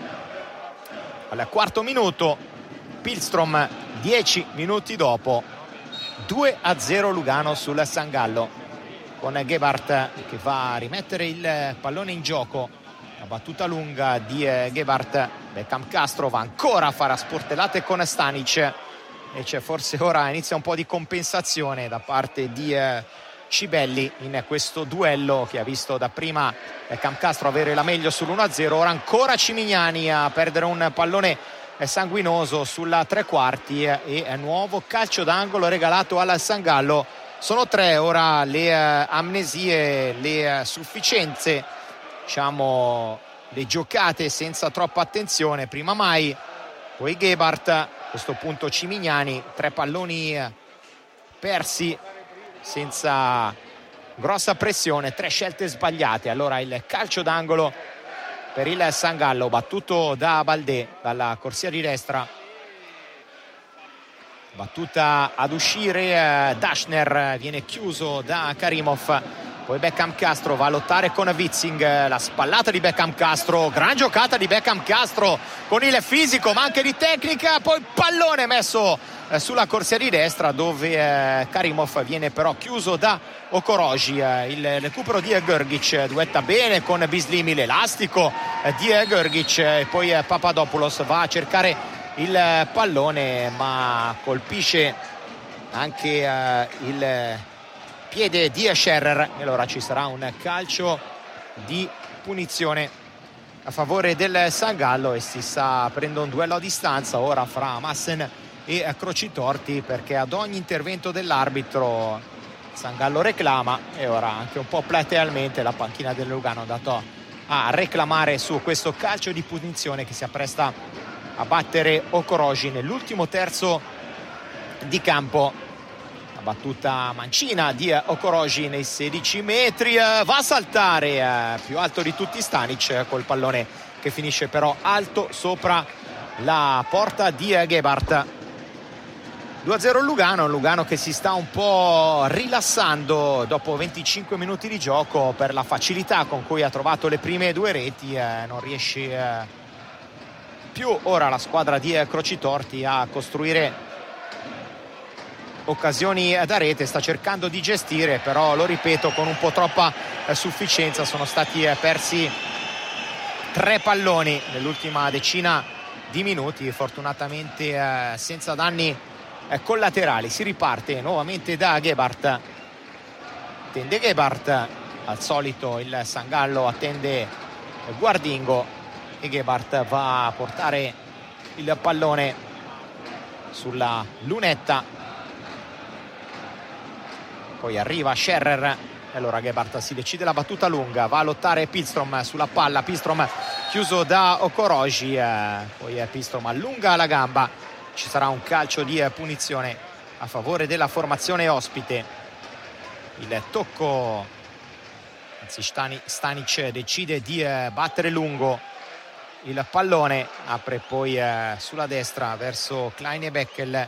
S4: al quarto minuto, Pilstrom dieci minuti dopo, due a zero Lugano sul Sangallo, con Gebhardt che va a rimettere il pallone in gioco, la battuta lunga di Gebhardt. Beckham Castro va ancora a fare a sportellate con Stanic, e c'è forse ora inizia un po' di compensazione da parte di Cibelli in questo duello che ha visto dapprima Campcastro avere la meglio sull'uno a zero. Ora ancora Cimignani a perdere un pallone sanguinoso sulla tre quarti, e nuovo calcio d'angolo regalato al Sangallo. Sono tre ora le amnesie, le sufficienze, diciamo le giocate senza troppa attenzione. Prima Mai, poi Gebhardt, a questo punto Cimignani, tre palloni persi senza grossa pressione, tre scelte sbagliate. Allora il calcio d'angolo per il Sangallo, battuto da Baldé dalla corsia di destra, battuta ad uscire, Dashner viene chiuso da Karimov, poi Beckham Castro va a lottare con Witzing, la spallata di Beckham Castro, gran giocata di Beckham Castro con il fisico ma anche di tecnica, poi pallone messo sulla corsia di destra, dove eh, Karimov viene però chiuso da Okoroji. Eh, il recupero di Grgic, duetta bene con Bislimi, l'elastico eh, di Grgic, e poi eh, Papadopoulos va a cercare il pallone ma colpisce anche eh, il piede di Scherrer, e allora ci sarà un calcio di punizione a favore del Sangallo, e si sta prendendo un duello a distanza ora fra Massen e Crocitorti, perché ad ogni intervento dell'arbitro Sangallo reclama, e ora anche un po' platealmente la panchina del Lugano è andato a reclamare su questo calcio di punizione che si appresta a battere Okoroji nell'ultimo terzo di campo. La battuta mancina di Okoroji nei sedici metri, va a saltare più alto di tutti Stanic col pallone che finisce però alto sopra la porta di Gebhardt. due a zero Lugano, Lugano che si sta un po' rilassando dopo venticinque minuti di gioco per la facilità con cui ha trovato le prime due reti, eh, non riesce eh, più ora la squadra di Crocitorti a costruire occasioni da rete, sta cercando di gestire, però lo ripeto con un po' troppa eh, sufficienza. Sono stati eh, persi tre palloni nell'ultima decina di minuti, fortunatamente eh, senza danni collaterali. Si riparte nuovamente da Gebhardt, attende Gebhardt, al solito il Sangallo attende Guardingo, e Gebhardt va a portare il pallone sulla lunetta poi arriva Scherrer e allora Gebhardt si decide la battuta lunga, va a lottare Pihlstrom sulla palla, Pihlstrom chiuso da Okoroji, eh, poi Pihlstrom allunga la gamba, ci sarà un calcio di punizione a favore della formazione ospite. Il tocco, anzi Stanic decide di eh, battere lungo il pallone, apre poi eh, sulla destra verso Klein e Beckel,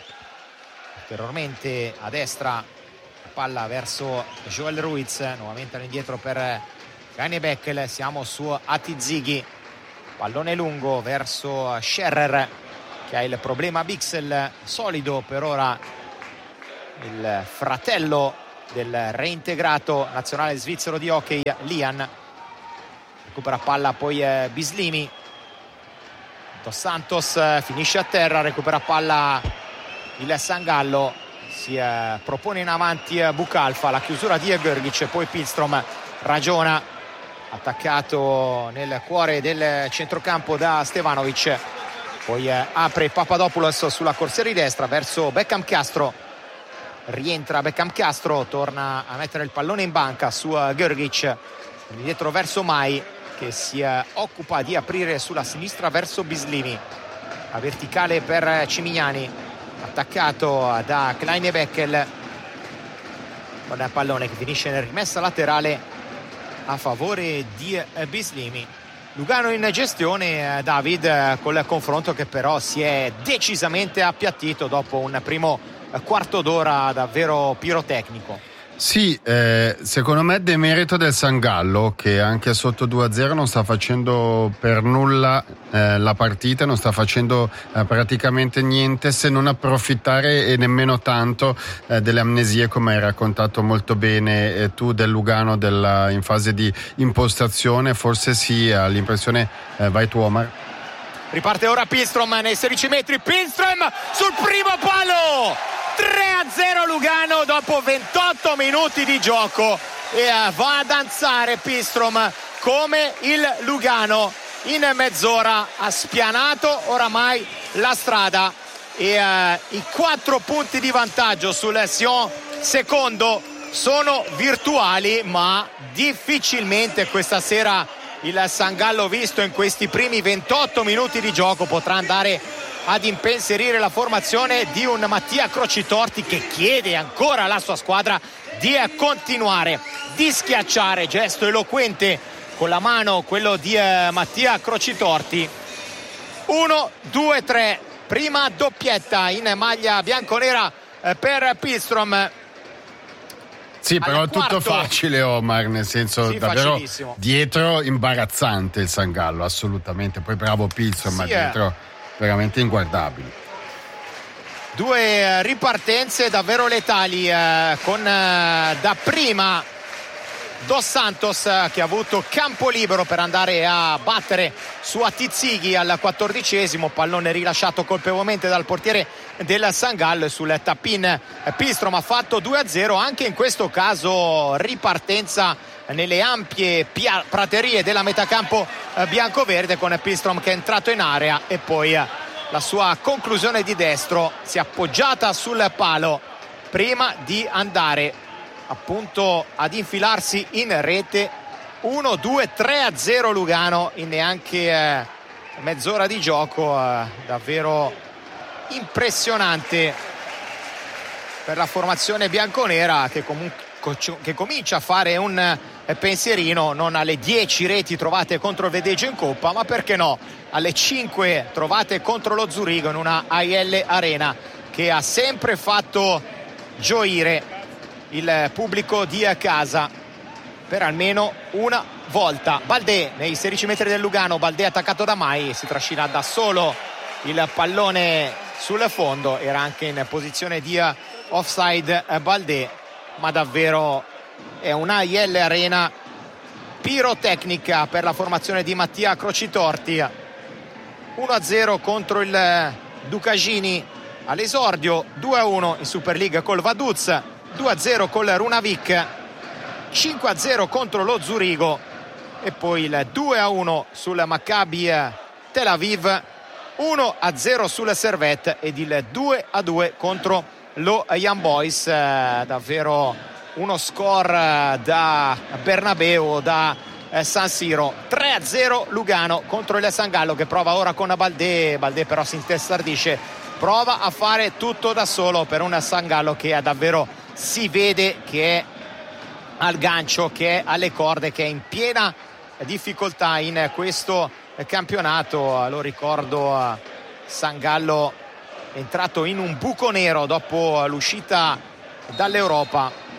S4: ulteriormente a destra palla verso Joel Ruiz, nuovamente all'indietro per Klein e Beckel, siamo su Atizighi, pallone lungo verso Scherrer che ha il problema Bixel, solido per ora il fratello del reintegrato nazionale svizzero di hockey Lian, recupera palla poi eh, Bislimi, Dos Santos eh, finisce a terra, recupera palla il Sangallo, si eh, propone in avanti eh, Bucalfa, la chiusura di Grgic, poi Pihlstrom ragiona, attaccato nel cuore del centrocampo da Stevanovic, poi eh, apre Papadopoulos sulla corsia di destra verso Beckham Castro, rientra Beckham Castro, torna a mettere il pallone in banca su uh, Grgic, indietro verso Mai che si uh, occupa di aprire sulla sinistra verso Bislimi, a verticale per Cimignani, attaccato da Klein e Beckel, con il pallone che finisce in rimessa laterale a favore di uh, Bislimi. Lugano in gestione, uh, David, uh, col confronto che però si è decisamente appiattito dopo un primo uh, quarto d'ora davvero pirotecnico.
S3: Sì, eh, secondo me è demerito del Sangallo, che anche sotto due a zero non sta facendo per nulla eh, la partita, non sta facendo eh, praticamente niente, se non approfittare e nemmeno tanto eh, delle amnesie, come hai raccontato molto bene eh, tu del Lugano della, in fase di impostazione. Forse sì, ha l'impressione, eh, vai tu Omar.
S4: Riparte ora Pihlstrom nei sedici metri, Pihlstrom sul primo palo, tre a zero Lugano dopo ventotto minuti di gioco, e va a danzare Pihlstrom come il Lugano in mezz'ora ha spianato oramai la strada, e uh, i quattro punti di vantaggio sul Sion secondo sono virtuali, ma difficilmente questa sera il Sangallo, visto in questi primi ventotto minuti di gioco, potrà andare ad impensierire la formazione di un Mattia Crocitorti che chiede ancora alla sua squadra di continuare, di schiacciare, gesto eloquente con la mano quello di eh, Mattia Crocitorti. uno due tre, prima doppietta in maglia bianconera eh, per Pihlstrom.
S3: Sì, però è tutto facile, Omar, nel senso
S4: sì,
S3: davvero
S4: facilissimo.
S3: Dietro imbarazzante il Sangallo, assolutamente, poi bravo Pihlstrom, sì, ma dietro eh. veramente inguardabili.
S4: Due ripartenze davvero letali eh, con eh, dapprima Dos Santos eh, che ha avuto campo libero per andare a battere su Atizighi al quattordicesimo, pallone rilasciato colpevolmente dal portiere del Sangallo, e sul tap-in eh, Pihlstrom ha fatto due a zero. Anche in questo caso ripartenza nelle ampie pia- praterie della metacampo eh, bianco-verde, con Pihlstrom che è entrato in area e poi eh, la sua conclusione di destro si è appoggiata sul palo prima di andare appunto ad infilarsi in rete. Uno due tre a zero Lugano in neanche eh, mezz'ora di gioco, eh, davvero impressionante per la formazione bianconera, che comunque che comincia a fare un eh, pensierino non alle dieci reti trovate contro il Vedeggio in Coppa, ma perché no alle cinque trovate contro lo Zurigo in una A I L Arena che ha sempre fatto gioire il pubblico di casa per almeno una volta. Baldé nei sedici metri del Lugano, Baldé attaccato da Mai, si trascina da solo il pallone sul fondo, era anche in posizione di offside Baldé, ma davvero è una A I L Arena pirotecnica per la formazione di Mattia Crocitorti. Uno a zero contro il Ducagini all'esordio, due a uno in Super League col Vaduz, due a zero col Runavik, cinque a zero contro lo Zurigo, e poi il due a uno sul Maccabi Tel Aviv, uno a zero sul Servette ed il due a due contro lo Young Boys. Eh, davvero uno score da Bernabeu, da eh, San Siro. Tre a zero Lugano contro il San Gallo, che prova ora con Baldé. Baldé però si intestardisce, prova a fare tutto da solo per un San Gallo che davvero si vede che è al gancio, che è alle corde, che è in piena difficoltà in questo campionato. Lo ricordo, San Gallo è entrato in un buco nero dopo l'uscita dall'Europa,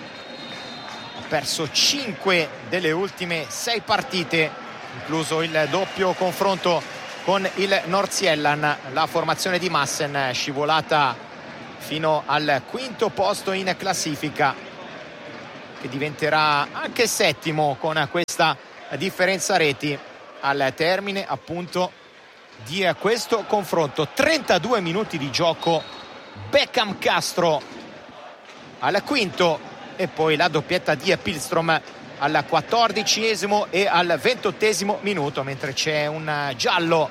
S4: ha perso cinque delle ultime sei partite, incluso il doppio confronto con il Nordsjælland. La formazione di Madsen scivolata fino al quinto posto in classifica, che diventerà anche settimo con questa differenza reti al termine appunto di questo confronto. trentadue minuti di gioco, Beckham Castro al quinto e poi la doppietta di Pilstrom al quattordicesimo e al ventottesimo minuto, mentre c'è un giallo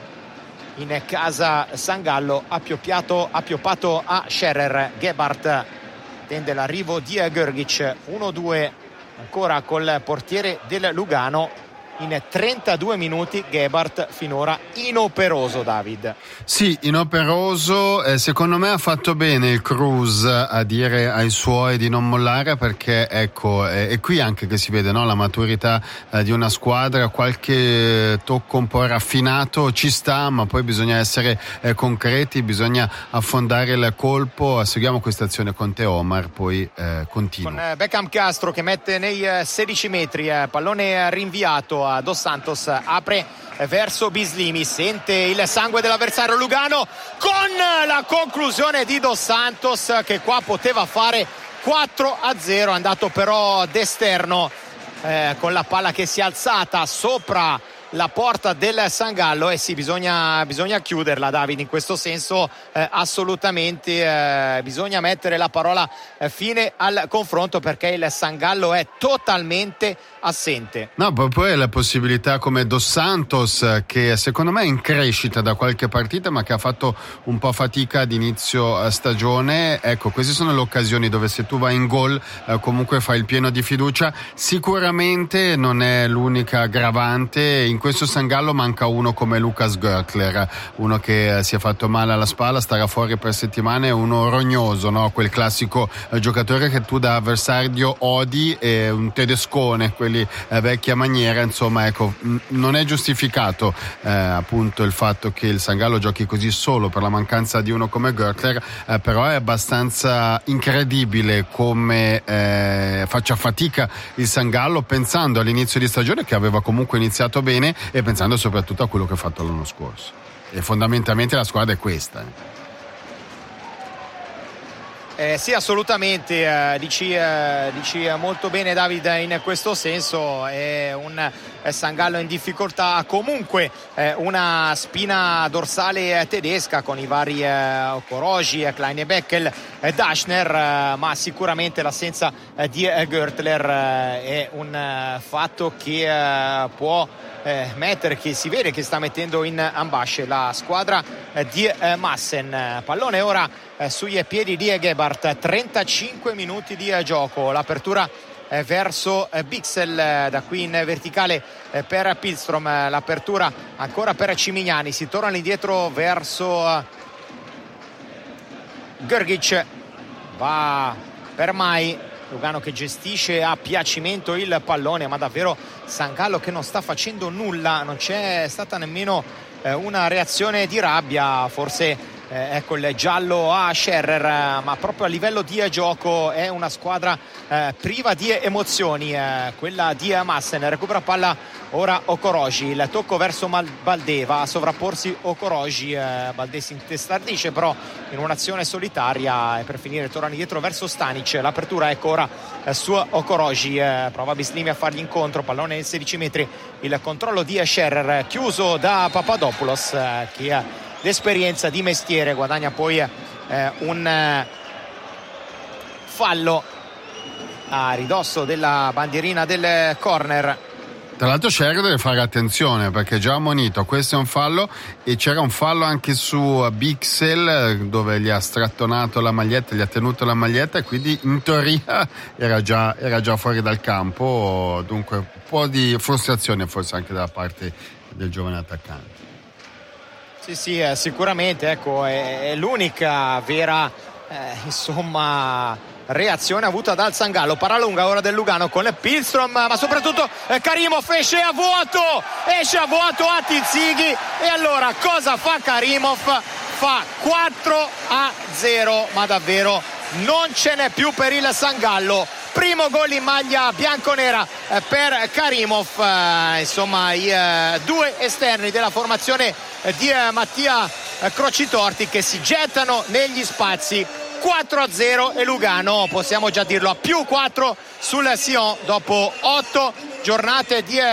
S4: in casa San Gallo appioppiato, appioppato a Scherer. Gebhardt tende l'arrivo di Grgic. uno due ancora col portiere del Lugano. In trentadue minuti Gebhardt finora inoperoso, David.
S3: Sì, inoperoso. Eh, secondo me ha fatto bene il Cruz a dire ai suoi di non mollare, perché ecco, è, è qui anche che si vede, no? La maturità eh, di una squadra. Qualche tocco un po' raffinato ci sta, ma poi bisogna essere eh, concreti, bisogna affondare il colpo. Seguiamo questa azione con Teo Omar, poi eh, continua.
S4: Con eh, Beckham Castro che mette nei eh, sedici metri, eh, pallone rinviato a Dos Santos, apre verso Bislimi, sente il sangue dell'avversario Lugano con la conclusione di Dos Santos, che qua poteva fare quattro a zero, è andato però d'esterno eh, con la palla che si è alzata sopra la porta del San Gallo. E eh sì, bisogna, bisogna chiuderla, Davide, in questo senso eh, assolutamente eh, bisogna mettere la parola eh, fine al confronto, perché il San Gallo è totalmente assente.
S3: No, poi la possibilità come Dos Santos, che secondo me è in crescita da qualche partita ma che ha fatto un po' fatica ad inizio stagione. Ecco, queste sono le occasioni dove se tu vai in gol eh, comunque fai il pieno di fiducia. Sicuramente non è l'unica aggravante. In questo San Gallo manca uno come Lucas Görtler, uno che eh, si è fatto male alla spalla, starà fuori per settimane, uno rognoso, no? Quel classico eh, giocatore che tu da avversario odi, e un tedescone, quelli eh, vecchia maniera. Insomma, ecco, m- non è giustificato eh, appunto il fatto che il San Gallo giochi così solo per la mancanza di uno come Görtler, eh, però è abbastanza incredibile come eh, faccia fatica il San Gallo, pensando all'inizio di stagione che aveva comunque iniziato bene e pensando soprattutto a quello che ha fatto l'anno scorso. E fondamentalmente la squadra è questa.
S4: Eh, sì, assolutamente, eh, dici, eh, dici molto bene, Davide, in questo senso. È un eh, San Gallo in difficoltà, comunque eh, una spina dorsale tedesca con i vari eh, Okoroji, Kleine Beckel, eh, Daschner, eh, ma sicuramente l'assenza eh, di eh, Görtler eh, è un eh, fatto che eh, può eh, mettere, che si vede che sta mettendo in ambasce la squadra eh, di eh, Madsen. Pallone ora eh, sui piedi di Gebhardt, trentacinque minuti di eh, gioco, l'apertura eh, verso eh, Bixel, eh, da qui in verticale eh, per Pilstrom, eh, l'apertura ancora per Cimignani, si torna indietro verso eh, Grgic, va per Mai, Lugano che gestisce a piacimento il pallone, ma davvero San Gallo che non sta facendo nulla, non c'è stata nemmeno eh, una reazione di rabbia, forse eh, ecco il giallo a Scherer, ma proprio a livello di gioco è una squadra eh, priva di emozioni, eh, quella di Madsen. Recupera palla ora Okoroji, il tocco verso Baldé, va a sovrapporsi Okoroji, eh, Baldé si intestardisce però in un'azione solitaria, e per finire torna indietro verso Stanic, l'apertura ecco ora eh, su Okoroji, eh, prova Bislimi a fargli incontro, pallone ai sedici metri, il controllo di Scherer chiuso da Papadopoulos, eh, che ha l'esperienza di mestiere, guadagna poi eh, un eh, fallo a ridosso della bandierina del corner.
S3: Tra l'altro Scerro deve fare attenzione perché già ammonito, questo è un fallo, e c'era un fallo anche su Bixel dove gli ha strattonato la maglietta, gli ha tenuto la maglietta, e quindi in teoria era già, era già fuori dal campo, dunque un po' di frustrazione forse anche da parte del giovane attaccante.
S4: Sì, sì, eh, sicuramente, ecco, è, è l'unica vera eh, insomma reazione avuta dal Sangallo. Palla lunga ora del Lugano con Pilstrom, ma soprattutto eh, Karimov esce a vuoto, esce a vuoto a Tizzighi, e allora cosa fa Karimov? Fa quattro a zero, ma davvero non ce n'è più per il Sangallo. Primo gol in maglia bianconera eh, per Karimov, eh, insomma i eh, due esterni della formazione eh, di eh, Mattia eh, Crocitorti che si gettano negli spazi. Quattro a zero, e Lugano, possiamo già dirlo, a più quattro sul Sion dopo otto giornate di